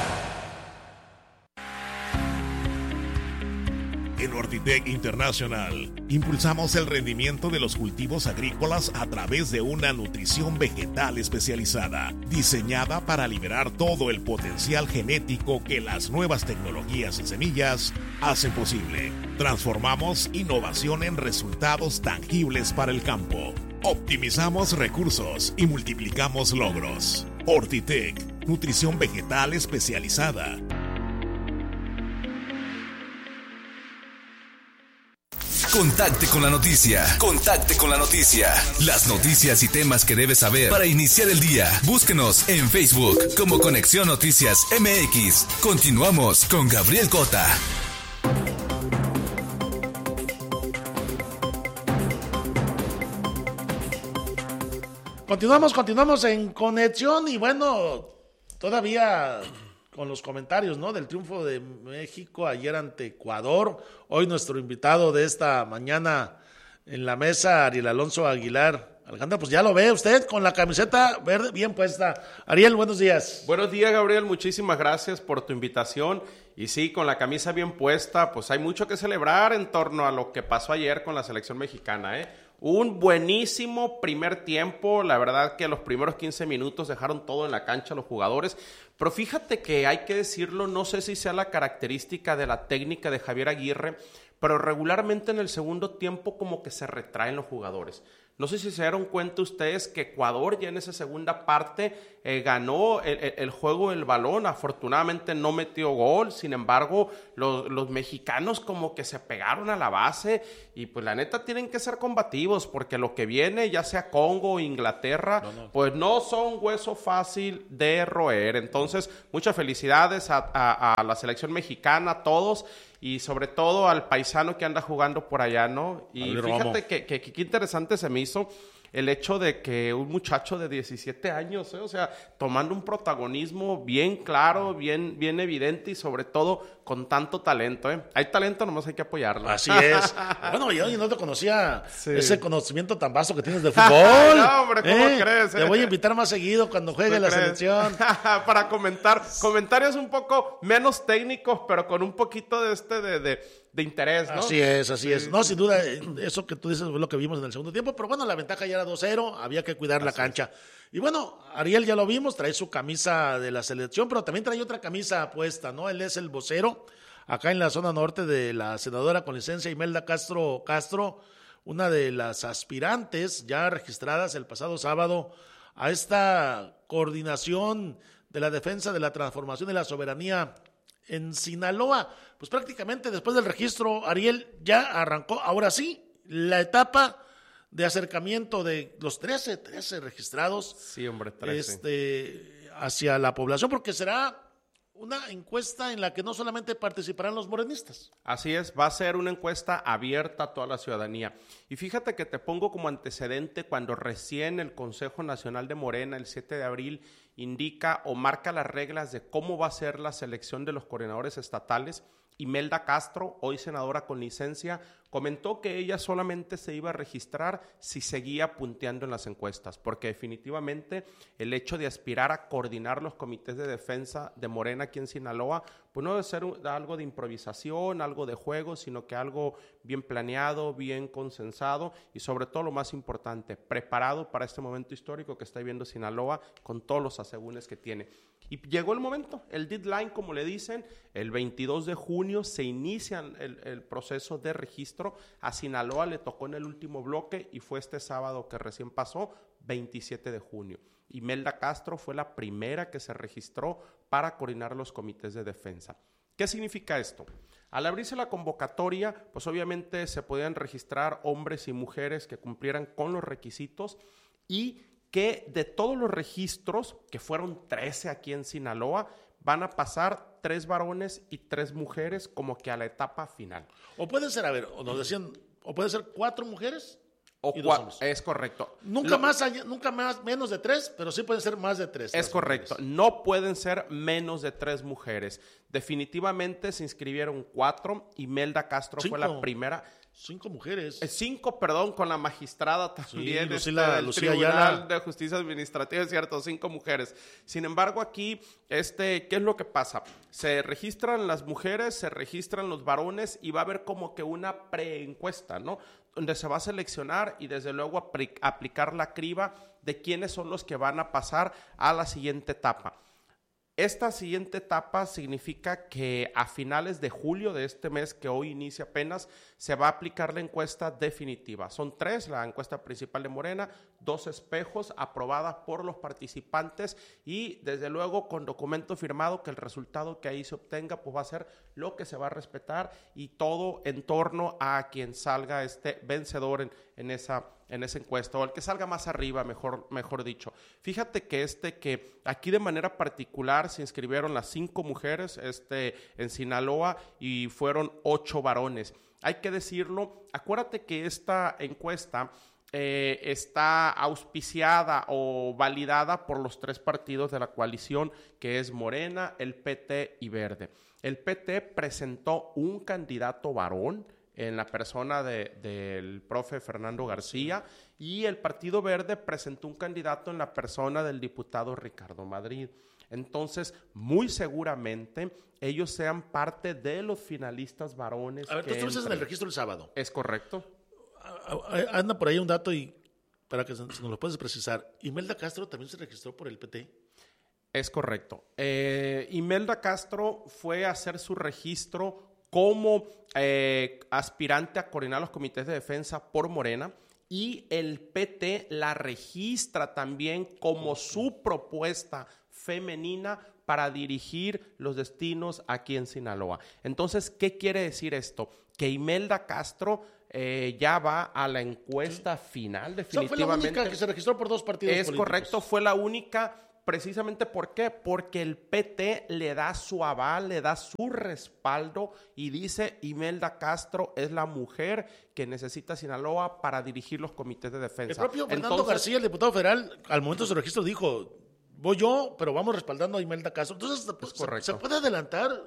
En Ortitec International, impulsamos el rendimiento de los cultivos agrícolas a través de una nutrición vegetal especializada, diseñada para liberar todo el potencial genético que las nuevas tecnologías en semillas hacen posible. Transformamos innovación en resultados tangibles para el campo. Optimizamos recursos y multiplicamos logros. Ortitec, nutrición vegetal especializada. Contacte con la noticia. Contacte con la noticia. Las noticias y temas que debes saber para iniciar el día. Búsquenos en Facebook como Conexión Noticias MX. Continuamos con Gabriel Cota. Continuamos en conexión y bueno, todavía con los comentarios, ¿no? Del triunfo de México ayer ante Ecuador. Hoy nuestro invitado de esta mañana en la mesa, Ariel Alonso Aguilar. Alejandra, pues ya lo ve usted con la camiseta verde bien puesta. Ariel, buenos días. Buenos días, Gabriel. Muchísimas gracias por tu invitación. Y sí, con la camisa bien puesta, pues hay mucho que celebrar en torno a lo que pasó ayer con la selección mexicana, Un buenísimo primer tiempo, la verdad que los primeros 15 minutos dejaron todo en la cancha los jugadores, pero fíjate que hay que decirlo, no sé si sea la característica de la técnica de Javier Aguirre, pero regularmente en el segundo tiempo como que se retraen los jugadores. No sé si se dieron cuenta ustedes que Ecuador ya en esa segunda parte ganó el juego del balón. Afortunadamente no metió gol. Sin embargo, los mexicanos como que se pegaron a la base. Y pues la neta tienen que ser combativos, porque lo que viene, ya sea Congo o Inglaterra, pues no son hueso fácil de roer. Entonces, muchas felicidades a la selección mexicana, a todos. Y sobre todo al paisano que anda jugando por allá, ¿no? Y fíjate que interesante se me hizo el hecho de que un muchacho de 17 años, o sea, tomando un protagonismo bien claro, bien evidente y sobre todo con tanto talento, Hay talento, nomás hay que apoyarlo. Así es. Bueno, yo no te conocía ese conocimiento tan vasto que tienes de fútbol. No, hombre, ¿cómo crees? Te voy a invitar más seguido cuando juegue la selección. Para comentar comentarios un poco menos técnicos, pero con un poquito de interés, ¿no? Así es. No, sin duda, eso que tú dices fue lo que vimos en el segundo tiempo, pero bueno, la ventaja ya era 2-0, había que cuidar la cancha. Y bueno, Ariel ya lo vimos, trae su camisa de la selección, pero también trae otra camisa puesta, ¿no? Él es el vocero, acá en la zona norte, de la senadora con licencia Imelda Castro, una de las aspirantes ya registradas el pasado sábado a esta coordinación de la defensa de la transformación y la soberanía en Sinaloa. Pues prácticamente después del registro, Ariel, ya arrancó, ahora sí, la etapa de acercamiento de los 13 registrados. Sí, hombre, 13. Hacia la población, porque será una encuesta en la que no solamente participarán los morenistas. Así es, va a ser una encuesta abierta a toda la ciudadanía. Y fíjate que te pongo como antecedente cuando recién el Consejo Nacional de Morena, el 7 de abril, indica o marca las reglas de cómo va a ser la selección de los coordinadores estatales. Imelda Castro, hoy senadora con licencia, comentó que ella solamente se iba a registrar si seguía punteando en las encuestas, porque definitivamente el hecho de aspirar a coordinar los comités de defensa de Morena aquí en Sinaloa, pues no debe ser algo de improvisación, algo de juego, sino que algo bien planeado, bien consensado y sobre todo lo más importante, preparado para este momento histórico que está viviendo Sinaloa con todos los asegúnes que tiene. Y llegó el momento, el deadline, como le dicen, el 22 de junio se inicia el proceso de registro. A Sinaloa le tocó en el último bloque y fue este sábado que recién pasó, 27 de junio. Imelda Castro fue la primera que se registró para coordinar los comités de defensa. ¿Qué significa esto? Al abrirse la convocatoria, pues obviamente se podían registrar hombres y mujeres que cumplieran con los requisitos y que de todos los registros, que fueron 13 aquí en Sinaloa, van a pasar 3 varones y 3 mujeres como que a la etapa final. O pueden ser, nos decían, o pueden ser 4 mujeres y 2 hombres. Es correcto. Nunca más menos de 3, pero sí pueden ser más de 3. Es correcto. Mujeres. No pueden ser menos de 3 mujeres. Definitivamente se inscribieron 4. Imelda Castro fue la primera. 5 mujeres. 5, perdón, con la magistrada también. Sí, Lucía Tribunal Ayala. de Justicia Administrativa, es cierto, 5 mujeres. Sin embargo, aquí, ¿qué es lo que pasa? Se registran las mujeres, se registran los varones y va a haber como que una preencuesta, ¿no? Donde se va a seleccionar y desde luego aplicar la criba de quiénes son los que van a pasar a la siguiente etapa. Esta siguiente etapa significa que a finales de julio de este mes, que hoy inicia apenas, se va a aplicar la encuesta definitiva. Son 3, la encuesta principal de Morena, 2 espejos aprobadas por los participantes y desde luego con documento firmado que el resultado que ahí se obtenga pues va a ser lo que se va a respetar y todo en torno a quien salga vencedor en esa encuesta, o el que salga más arriba, mejor dicho. Fíjate que aquí de manera particular se inscribieron las 5 mujeres en Sinaloa y fueron 8 varones. Hay que decirlo, acuérdate que esta encuesta está auspiciada o validada por los 3 partidos de la coalición, que es Morena, el PT y Verde. El PT presentó un candidato varón en la persona del profe Fernando García, y el Partido Verde presentó un candidato en la persona del diputado Ricardo Madrid. Entonces, muy seguramente, ellos sean parte de los finalistas varones. A ver, tú estuviste en el registro el sábado. ¿Es correcto? Anda por ahí un dato y para que nos lo puedes precisar. ¿Imelda Castro también se registró por el PT? Es correcto. Imelda Castro fue a hacer su registro como aspirante a coordinar los comités de defensa por Morena y el PT la registra también como su propuesta femenina para dirigir los destinos aquí en Sinaloa. Entonces, ¿qué quiere decir esto? Que Imelda Castro ya va a la encuesta final definitivamente. O sea, fue la única que se registró por 2 partidos políticos. Es correcto, fue la única. Precisamente, ¿por qué? Porque el PT le da su aval, le da su respaldo y dice Imelda Castro es la mujer que necesita Sinaloa para dirigir los comités de defensa. El propio Fernando García, el diputado federal, al momento de su registro dijo, voy yo, pero vamos respaldando a Imelda Castro. Entonces, ¿se puede adelantar,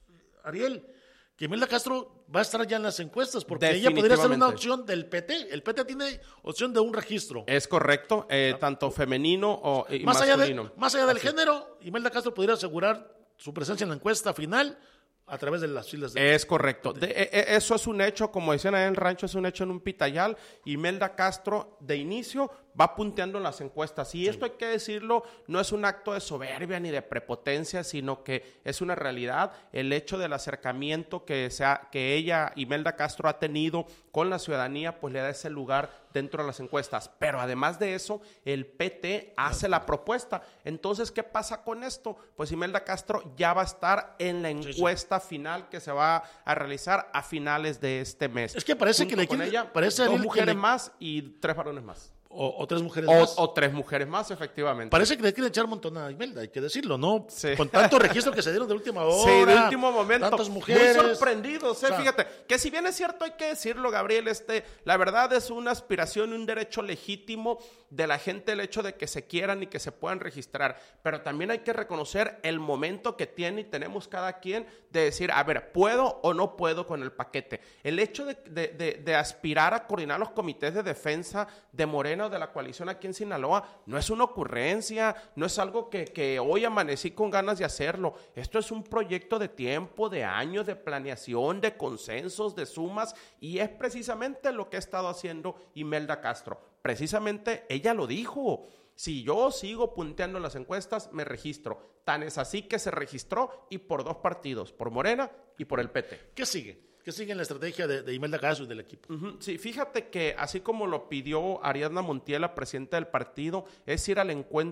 Ariel, que Imelda Castro va a estar ya en las encuestas? Porque ella podría ser una opción del PT. El PT tiene opción de un registro. Es correcto, tanto femenino y masculino. Más allá del género, Imelda Castro podría asegurar su presencia en la encuesta final a través de las filas de... Es correcto. Eso es un hecho, como decían en el rancho, es un hecho en un pitayal. Imelda Castro, de inicio, va punteando en las encuestas. Y esto hay que decirlo, no es un acto de soberbia ni de prepotencia, sino que es una realidad. El hecho del acercamiento que ella, Imelda Castro, ha tenido con la ciudadanía, pues le da ese lugar dentro de las encuestas. Pero además de eso, el PT hace la propuesta. Entonces, ¿qué pasa con esto? Pues Imelda Castro ya va a estar en la encuesta final que se va a realizar a finales de este mes. Es que parece que le con quiere, ella, parece 2 mujeres más y 3 varones más. O 3 mujeres más. O 3 mujeres más, efectivamente. Parece que le quieren echar un montón a Imelda, hay que decirlo, ¿no? Sí. Con tanto registro que se dieron de última hora. Sí, de último momento. Tantas mujeres. Muy sorprendidos, fíjate. Que si bien es cierto, hay que decirlo, Gabriel, la verdad es una aspiración y un derecho legítimo de la gente el hecho de que se quieran y que se puedan registrar. Pero también hay que reconocer el momento que tiene y tenemos cada quien de decir, a ver, ¿puedo o no puedo con el paquete? El hecho de aspirar a coordinar los comités de defensa de Morena o de la coalición aquí en Sinaloa no es una ocurrencia, no es algo que hoy amanecí con ganas de hacerlo. Esto es un proyecto de tiempo, de años, de planeación, de consensos, de sumas, y es precisamente lo que ha estado haciendo Imelda Castro. Precisamente ella lo dijo. Si yo sigo punteando en las encuestas, me registro. Tan es así que se registró y por 2 partidos, por Morena y por el PT. ¿Qué sigue? ¿Qué sigue en la estrategia de Imelda Castro y del equipo? Sí, fíjate que así como lo pidió Ariadna Montiel, presidenta del partido, es ir al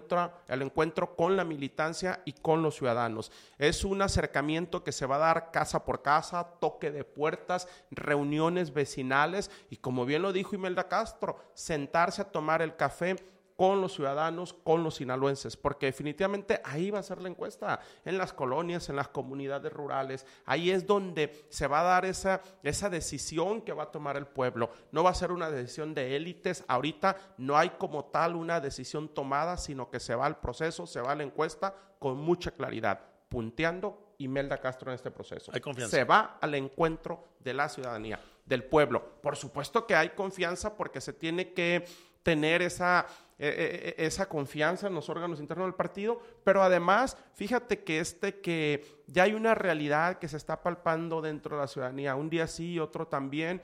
encuentro con la militancia y con los ciudadanos. Es un acercamiento que se va a dar casa por casa, toque de puertas, reuniones vecinales y, como bien lo dijo Imelda Castro, sentarse a tomar el café con los ciudadanos, con los sinaloenses, porque definitivamente ahí va a ser la encuesta, en las colonias, en las comunidades rurales, ahí es donde se va a dar esa decisión que va a tomar el pueblo. No va a ser una decisión de élites, ahorita no hay como tal una decisión tomada, sino que se va al proceso, se va a la encuesta con mucha claridad, punteando Imelda Castro en este proceso. Hay confianza. Se va al encuentro de la ciudadanía, del pueblo. Por supuesto que hay confianza porque se tiene que tener esa confianza en los órganos internos del partido, pero además, fíjate que ya hay una realidad que se está palpando dentro de la ciudadanía, un día sí y otro también,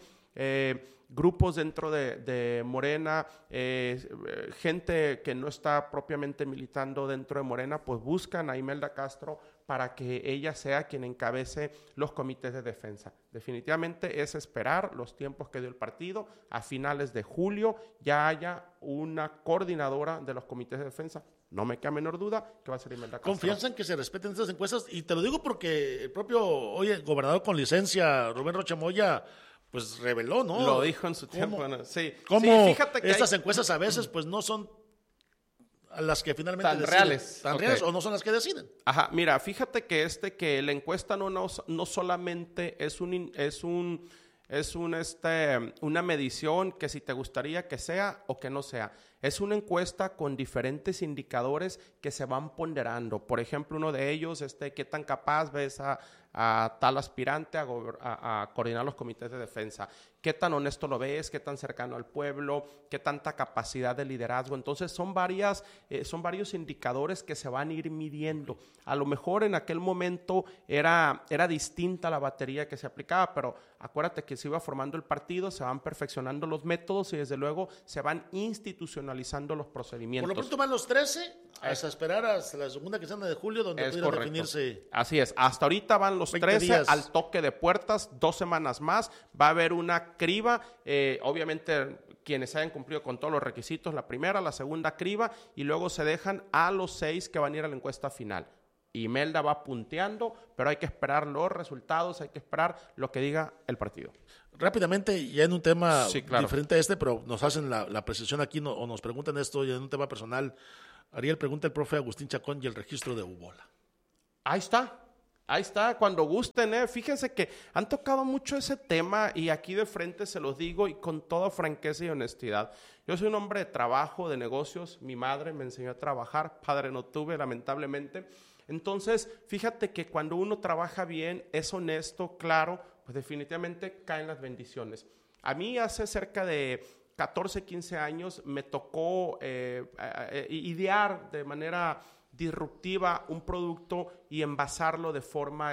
grupos dentro de Morena, gente que no está propiamente militando dentro de Morena, pues buscan a Imelda Castro para que ella sea quien encabece los comités de defensa. Definitivamente es esperar los tiempos que dio el partido. A finales de julio ya haya una coordinadora de los comités de defensa. No me queda menor duda que va a ser Imelda Castro. Confianza en que se respeten estas encuestas, y te lo digo porque el propio gobernador con licencia, Rubén Rocha Moya, pues reveló, ¿no? Lo dijo en su tiempo. Sí. Cómo fíjate que estas encuestas a veces pues no son a las que finalmente tan deciden, reales. Tan reales o no son las que deciden. Ajá, mira, fíjate que la encuesta no solamente es una medición que si te gustaría que sea o que no sea. Es una encuesta con diferentes indicadores que se van ponderando. Por ejemplo, uno de ellos, qué tan capaz ves a tal aspirante a coordinar los comités de defensa. ¿Qué tan honesto lo ves? ¿Qué tan cercano al pueblo? ¿Qué tanta capacidad de liderazgo? Entonces son varios indicadores que se van a ir midiendo. A lo mejor en aquel momento era distinta la batería que se aplicaba, pero acuérdate que se iba formando el partido, se van perfeccionando los métodos y desde luego se van institucionalizando los procedimientos. Por lo pronto van los 13 hasta esperar hasta la segunda quincena de julio donde pudiera definirse. Así es, hasta ahorita van los 13 días. Al toque de puertas, 2 semanas más, va a haber una criba, obviamente quienes hayan cumplido con todos los requisitos, la primera, la segunda criba, y luego se dejan a los 6 que van a ir a la encuesta final. Imelda va punteando, pero hay que esperar los resultados, hay que esperar lo que diga el partido. Rápidamente, ya en un tema claro, diferente a este, pero nos hacen la precisión aquí o nos preguntan esto ya en un tema personal. Ariel, pregunta el profe Agustín Chacón y el registro de Ubola. Ahí está, cuando gusten, Fíjense que han tocado mucho ese tema y aquí de frente se los digo y con toda franqueza y honestidad. Yo soy un hombre de trabajo, de negocios, mi madre me enseñó a trabajar, padre no tuve, lamentablemente. Entonces, fíjate que cuando uno trabaja bien, es honesto, claro, pues definitivamente caen las bendiciones. A mí hace cerca de 14, 15 años me tocó idear de manera disruptiva un producto y envasarlo de forma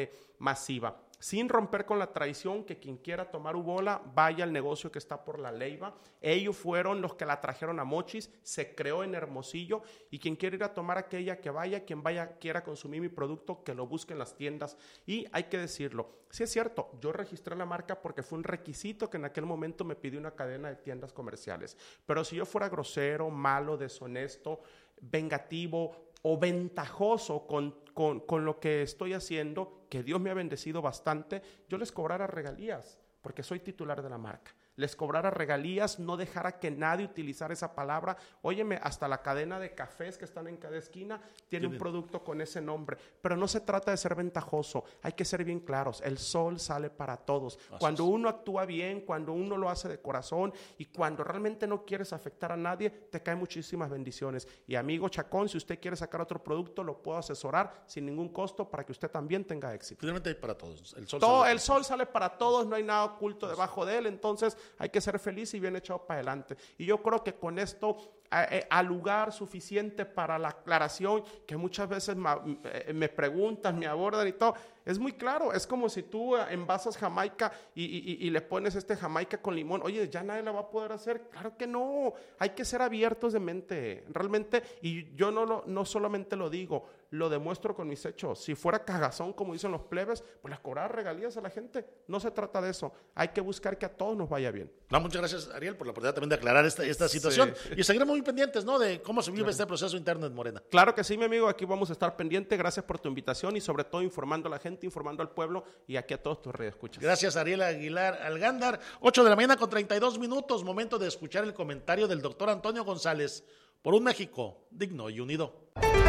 masiva, sin romper con la tradición que quien quiera tomar Ubola vaya al negocio que está por La Leiva. Ellos fueron los que la trajeron a Mochis, se creó en Hermosillo, y quien quiera ir a tomar aquella que vaya, quien vaya quiera consumir mi producto, que lo busque en las tiendas. Y hay que decirlo, sí es cierto, yo registré la marca porque fue un requisito que en aquel momento me pidió una cadena de tiendas comerciales, pero si yo fuera grosero, malo, deshonesto, vengativo o ventajoso con lo que estoy haciendo, que Dios me ha bendecido bastante, yo les cobrara regalías, porque soy titular de la marca. Les cobrara regalías, no dejara que nadie utilizara esa palabra. Óyeme, hasta la cadena de cafés que están en cada esquina tiene un producto con ese nombre. Pero no se trata de ser ventajoso, hay que ser bien claros. El sol sale para todos. Cuando uno actúa bien, cuando uno lo hace de corazón y cuando realmente no quieres afectar a nadie, te caen muchísimas bendiciones. Y amigo Chacón, si usted quiere sacar otro producto, lo puedo asesorar sin ningún costo para que usted también tenga éxito. Finalmente hay para todos. El sol sale para todos, no hay nada oculto debajo de él, entonces hay que ser feliz y bien echado para adelante. Y yo creo que con esto al lugar suficiente para la aclaración, que muchas veces me preguntan, me abordan y todo. Es muy claro, es como si tú envasas Jamaica y le pones Jamaica con limón. Oye, ya nadie la va a poder hacer. Claro que no, hay que ser abiertos de mente, realmente. Y yo no solamente lo digo, lo demuestro con mis hechos. Si fuera cagazón, como dicen los plebes, pues les cobrar regalías a la gente. No se trata de eso, hay que buscar que a todos nos vaya bien. No, muchas gracias, Ariel, por la oportunidad también de aclarar esta situación. Sí. Y seguiremos muy pendientes, ¿no?, de cómo se vive este proceso interno en Morena. Claro que sí, mi amigo, aquí vamos a estar pendientes. Gracias por tu invitación y sobre todo informando a la gente, informando al pueblo y aquí a todos tus radioescuchas. Gracias, Ariel Aguilar Algándar. 8 de la mañana con 32 minutos, momento de escuchar el comentario del doctor Antonio González por un México digno y unido.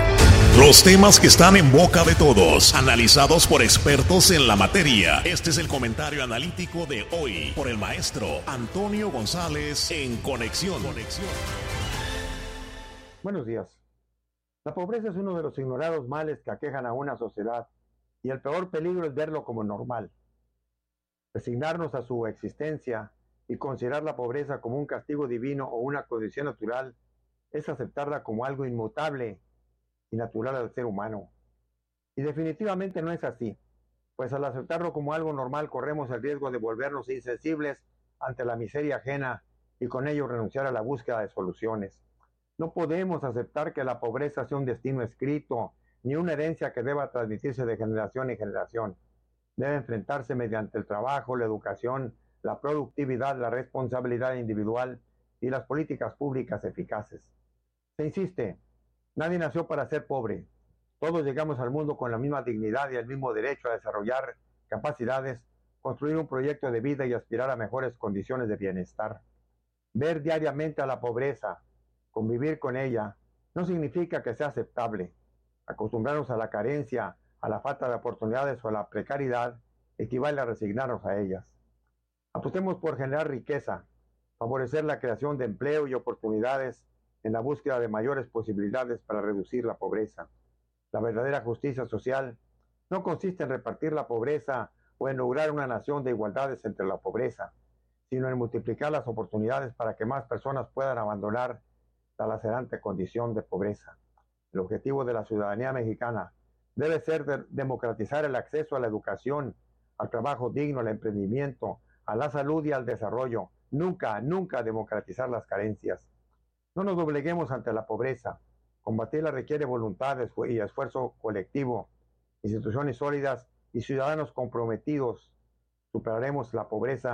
Los temas que están en boca de todos, analizados por expertos en la materia. Este es el comentario analítico de hoy por el maestro Antonio González en Conexión. Buenos días. La pobreza es uno de los ignorados males que aquejan a una sociedad y el peor peligro es verlo como normal. Resignarnos a su existencia y considerar la pobreza como un castigo divino o una condición natural es aceptarla como algo inmutable y natural al ser humano. Y definitivamente no es así, pues al aceptarlo como algo normal corremos el riesgo de volvernos insensibles ante la miseria ajena y con ello renunciar a la búsqueda de soluciones. No podemos aceptar que la pobreza sea un destino escrito, ni una herencia que deba transmitirse de generación en generación. Debe enfrentarse mediante el trabajo, la educación, la productividad, la responsabilidad individual y las políticas públicas eficaces. Se insiste, nadie nació para ser pobre. Todos llegamos al mundo con la misma dignidad y el mismo derecho a desarrollar capacidades, construir un proyecto de vida y aspirar a mejores condiciones de bienestar. Ver diariamente a la pobreza, convivir con ella, no significa que sea aceptable. Acostumbrarnos a la carencia, a la falta de oportunidades o a la precariedad equivale a resignarnos a ellas. Apostemos por generar riqueza, favorecer la creación de empleo y oportunidades en la búsqueda de mayores posibilidades para reducir la pobreza. La verdadera justicia social no consiste en repartir la pobreza o en lograr una nación de igualdades entre la pobreza, sino en multiplicar las oportunidades para que más personas puedan abandonar la lacerante condición de pobreza. El objetivo de la ciudadanía mexicana debe ser democratizar el acceso a la educación, al trabajo digno, al emprendimiento, a la salud y al desarrollo. Nunca democratizar las carencias. No nos dobleguemos ante la pobreza. Combatirla requiere voluntad y esfuerzo colectivo, instituciones sólidas y ciudadanos comprometidos. Superaremos la pobreza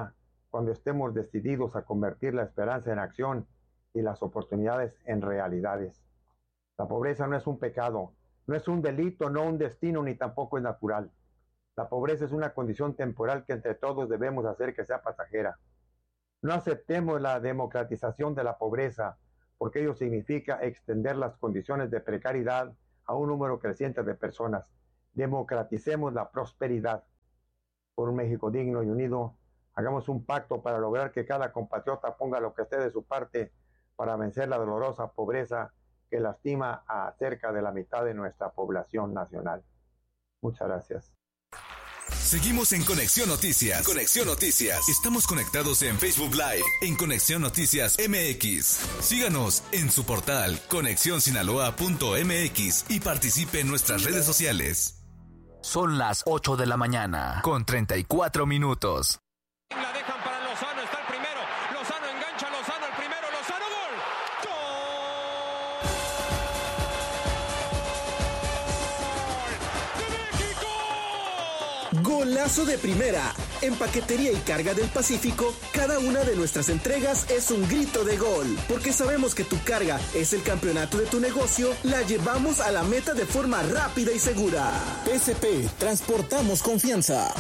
cuando estemos decididos a convertir la esperanza en acción y las oportunidades en realidades. La pobreza no es un pecado, no es un delito, no un destino, ni tampoco es natural. La pobreza es una condición temporal que entre todos debemos hacer que sea pasajera. No aceptemos la democratización de la pobreza, porque ello significa extender las condiciones de precariedad a un número creciente de personas. Democraticemos la prosperidad. Por un México digno y unido, hagamos un pacto para lograr que cada compatriota ponga lo que esté de su parte para vencer la dolorosa pobreza que lastima a cerca de la mitad de nuestra población nacional. Muchas gracias. Seguimos en Conexión Noticias. Conexión Noticias. Estamos conectados en Facebook Live, en Conexión Noticias MX. Síganos en su portal conexionsinaloa.mx y participe en nuestras redes sociales. Son las 8 de la mañana, con 34 minutos. La dejan para Lozano, está el primero. Lozano engancha, Lozano el primero, Lozano, gol. Golazo de primera. En Paquetería y Carga del Pacífico, cada una de nuestras entregas es un grito de gol. Porque sabemos que tu carga es el campeonato de tu negocio, la llevamos a la meta de forma rápida y segura. PSP, transportamos confianza.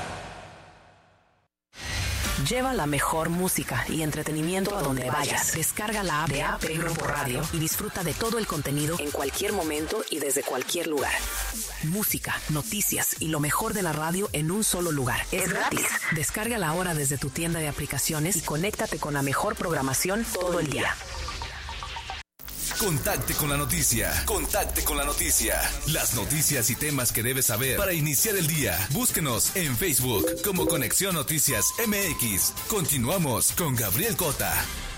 Lleva la mejor música y entretenimiento a donde vayas. Descarga la app de AP Grupo Radio y disfruta de todo el contenido en cualquier momento y desde cualquier lugar. Música, noticias y lo mejor de la radio en un solo lugar. Es gratis. Descárgala ahora desde tu tienda de aplicaciones y conéctate con la mejor programación todo el día. Contacte con la noticia. Contacte con la noticia. Las noticias y temas que debes saber para iniciar el día. Búsquenos en Facebook como Conexión Noticias MX. Continuamos con Gabriel Cota.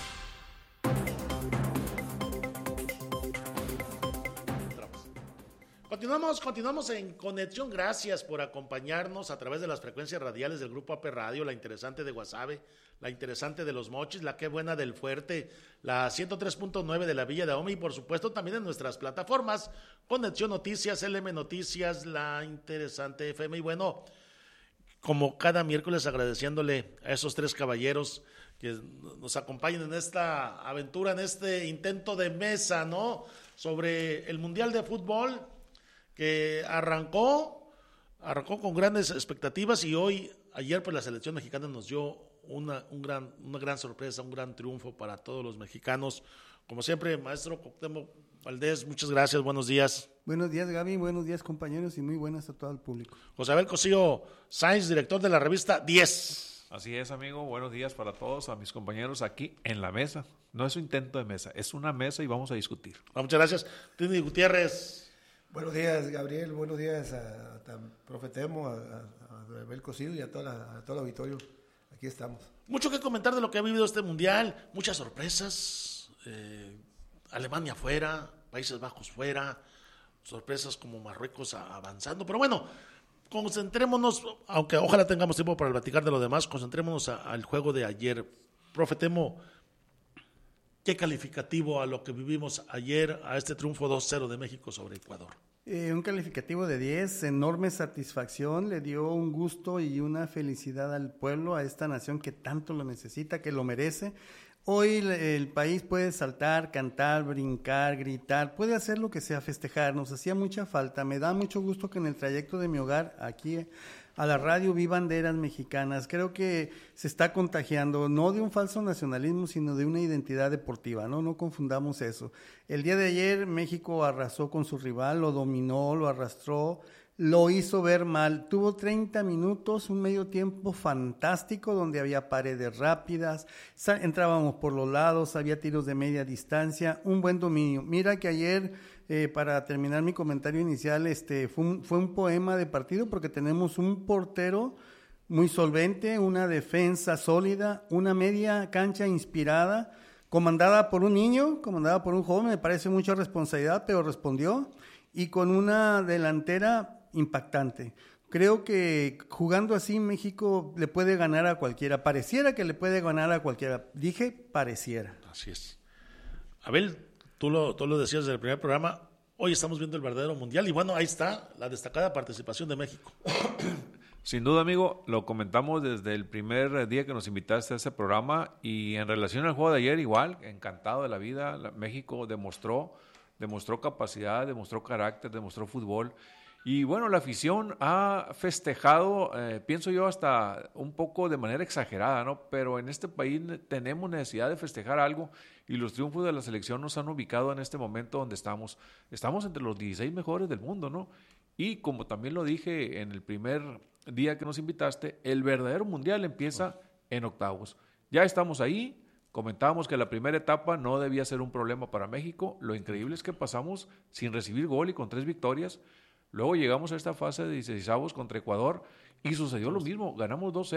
Continuamos en Conexión. Gracias por acompañarnos a través de las frecuencias radiales del Grupo AP Radio, la interesante de Guasave, la interesante de Los Mochis, la Qué Buena del Fuerte, la 103.9 de la Villa de Ahome y por supuesto también en nuestras plataformas, Conexión Noticias, LM Noticias, la interesante FM y bueno, como cada miércoles agradeciéndole a esos tres caballeros que nos acompañan en esta aventura, en este intento de mesa, ¿no? Sobre el Mundial de Fútbol que arrancó con grandes expectativas y ayer pues la selección mexicana nos dio una gran sorpresa, un gran triunfo para todos los mexicanos. Como siempre, maestro Cuauhtémoc Valdés, muchas gracias, buenos días. Buenos días, Gaby, buenos días, compañeros, y muy buenas a todo el público. José Abel Cosío Sáenz, director de la revista 10. Así es, amigo, buenos días para todos, a mis compañeros aquí en la mesa. No es un intento de mesa, es una mesa y vamos a discutir. Muchas gracias. Tini Gutiérrez. Buenos días, Gabriel. Buenos días a profe Temo, a Abel Cosío y a todo el auditorio. Aquí estamos. Mucho que comentar de lo que ha vivido este mundial. Muchas sorpresas. Alemania fuera, Países Bajos fuera. Sorpresas como Marruecos avanzando. Pero bueno, concentrémonos, aunque ojalá tengamos tiempo para platicar de lo demás, concentrémonos al juego de ayer. Profe Temo, ¿qué calificativo a lo que vivimos ayer, a este triunfo 2-0 de México sobre Ecuador? Un calificativo de 10, enorme satisfacción, le dio un gusto y una felicidad al pueblo, a esta nación que tanto lo necesita, que lo merece. Hoy el país puede saltar, cantar, brincar, gritar, puede hacer lo que sea, festejar, nos hacía mucha falta. Me da mucho gusto que en el trayecto de mi hogar, aquí a la radio, vi banderas mexicanas. Creo que se está contagiando, no de un falso nacionalismo, sino de una identidad deportiva, no confundamos eso. El día de ayer México arrasó con su rival, lo dominó, lo arrastró, lo hizo ver mal. Tuvo 30 minutos, un medio tiempo fantástico, donde había paredes rápidas, entrábamos por los lados, había tiros de media distancia, un buen dominio. Mira que ayer, para terminar mi comentario inicial, fue un poema de partido, porque tenemos un portero muy solvente, una defensa sólida, una media cancha inspirada, comandada por un niño, comandada por un joven. Me parece mucha responsabilidad, pero respondió, y con una delantera impactante. Creo que jugando así México le puede ganar a cualquiera. Pareciera que le puede ganar a cualquiera. Dije pareciera. Así es. Abel, tú lo decías desde el primer programa, hoy estamos viendo el verdadero mundial y bueno, ahí está la destacada participación de México. Sin duda, amigo, lo comentamos desde el primer día que nos invitaste a ese programa y en relación al juego de ayer igual, encantado de la vida. México demostró capacidad, demostró carácter, demostró fútbol. Y bueno, la afición ha festejado, pienso yo, hasta un poco de manera exagerada, ¿no? Pero en este país tenemos necesidad de festejar algo y los triunfos de la selección nos han ubicado en este momento donde estamos. Estamos entre los 16 mejores del mundo, ¿no? Y como también lo dije en el primer día que nos invitaste, el verdadero mundial empieza en octavos. Ya estamos ahí. Comentábamos que la primera etapa no debía ser un problema para México. Lo increíble es que pasamos sin recibir gol y con 3 victorias. Luego llegamos a esta fase de 16avos contra Ecuador y sucedió lo mismo. Ganamos 2-0.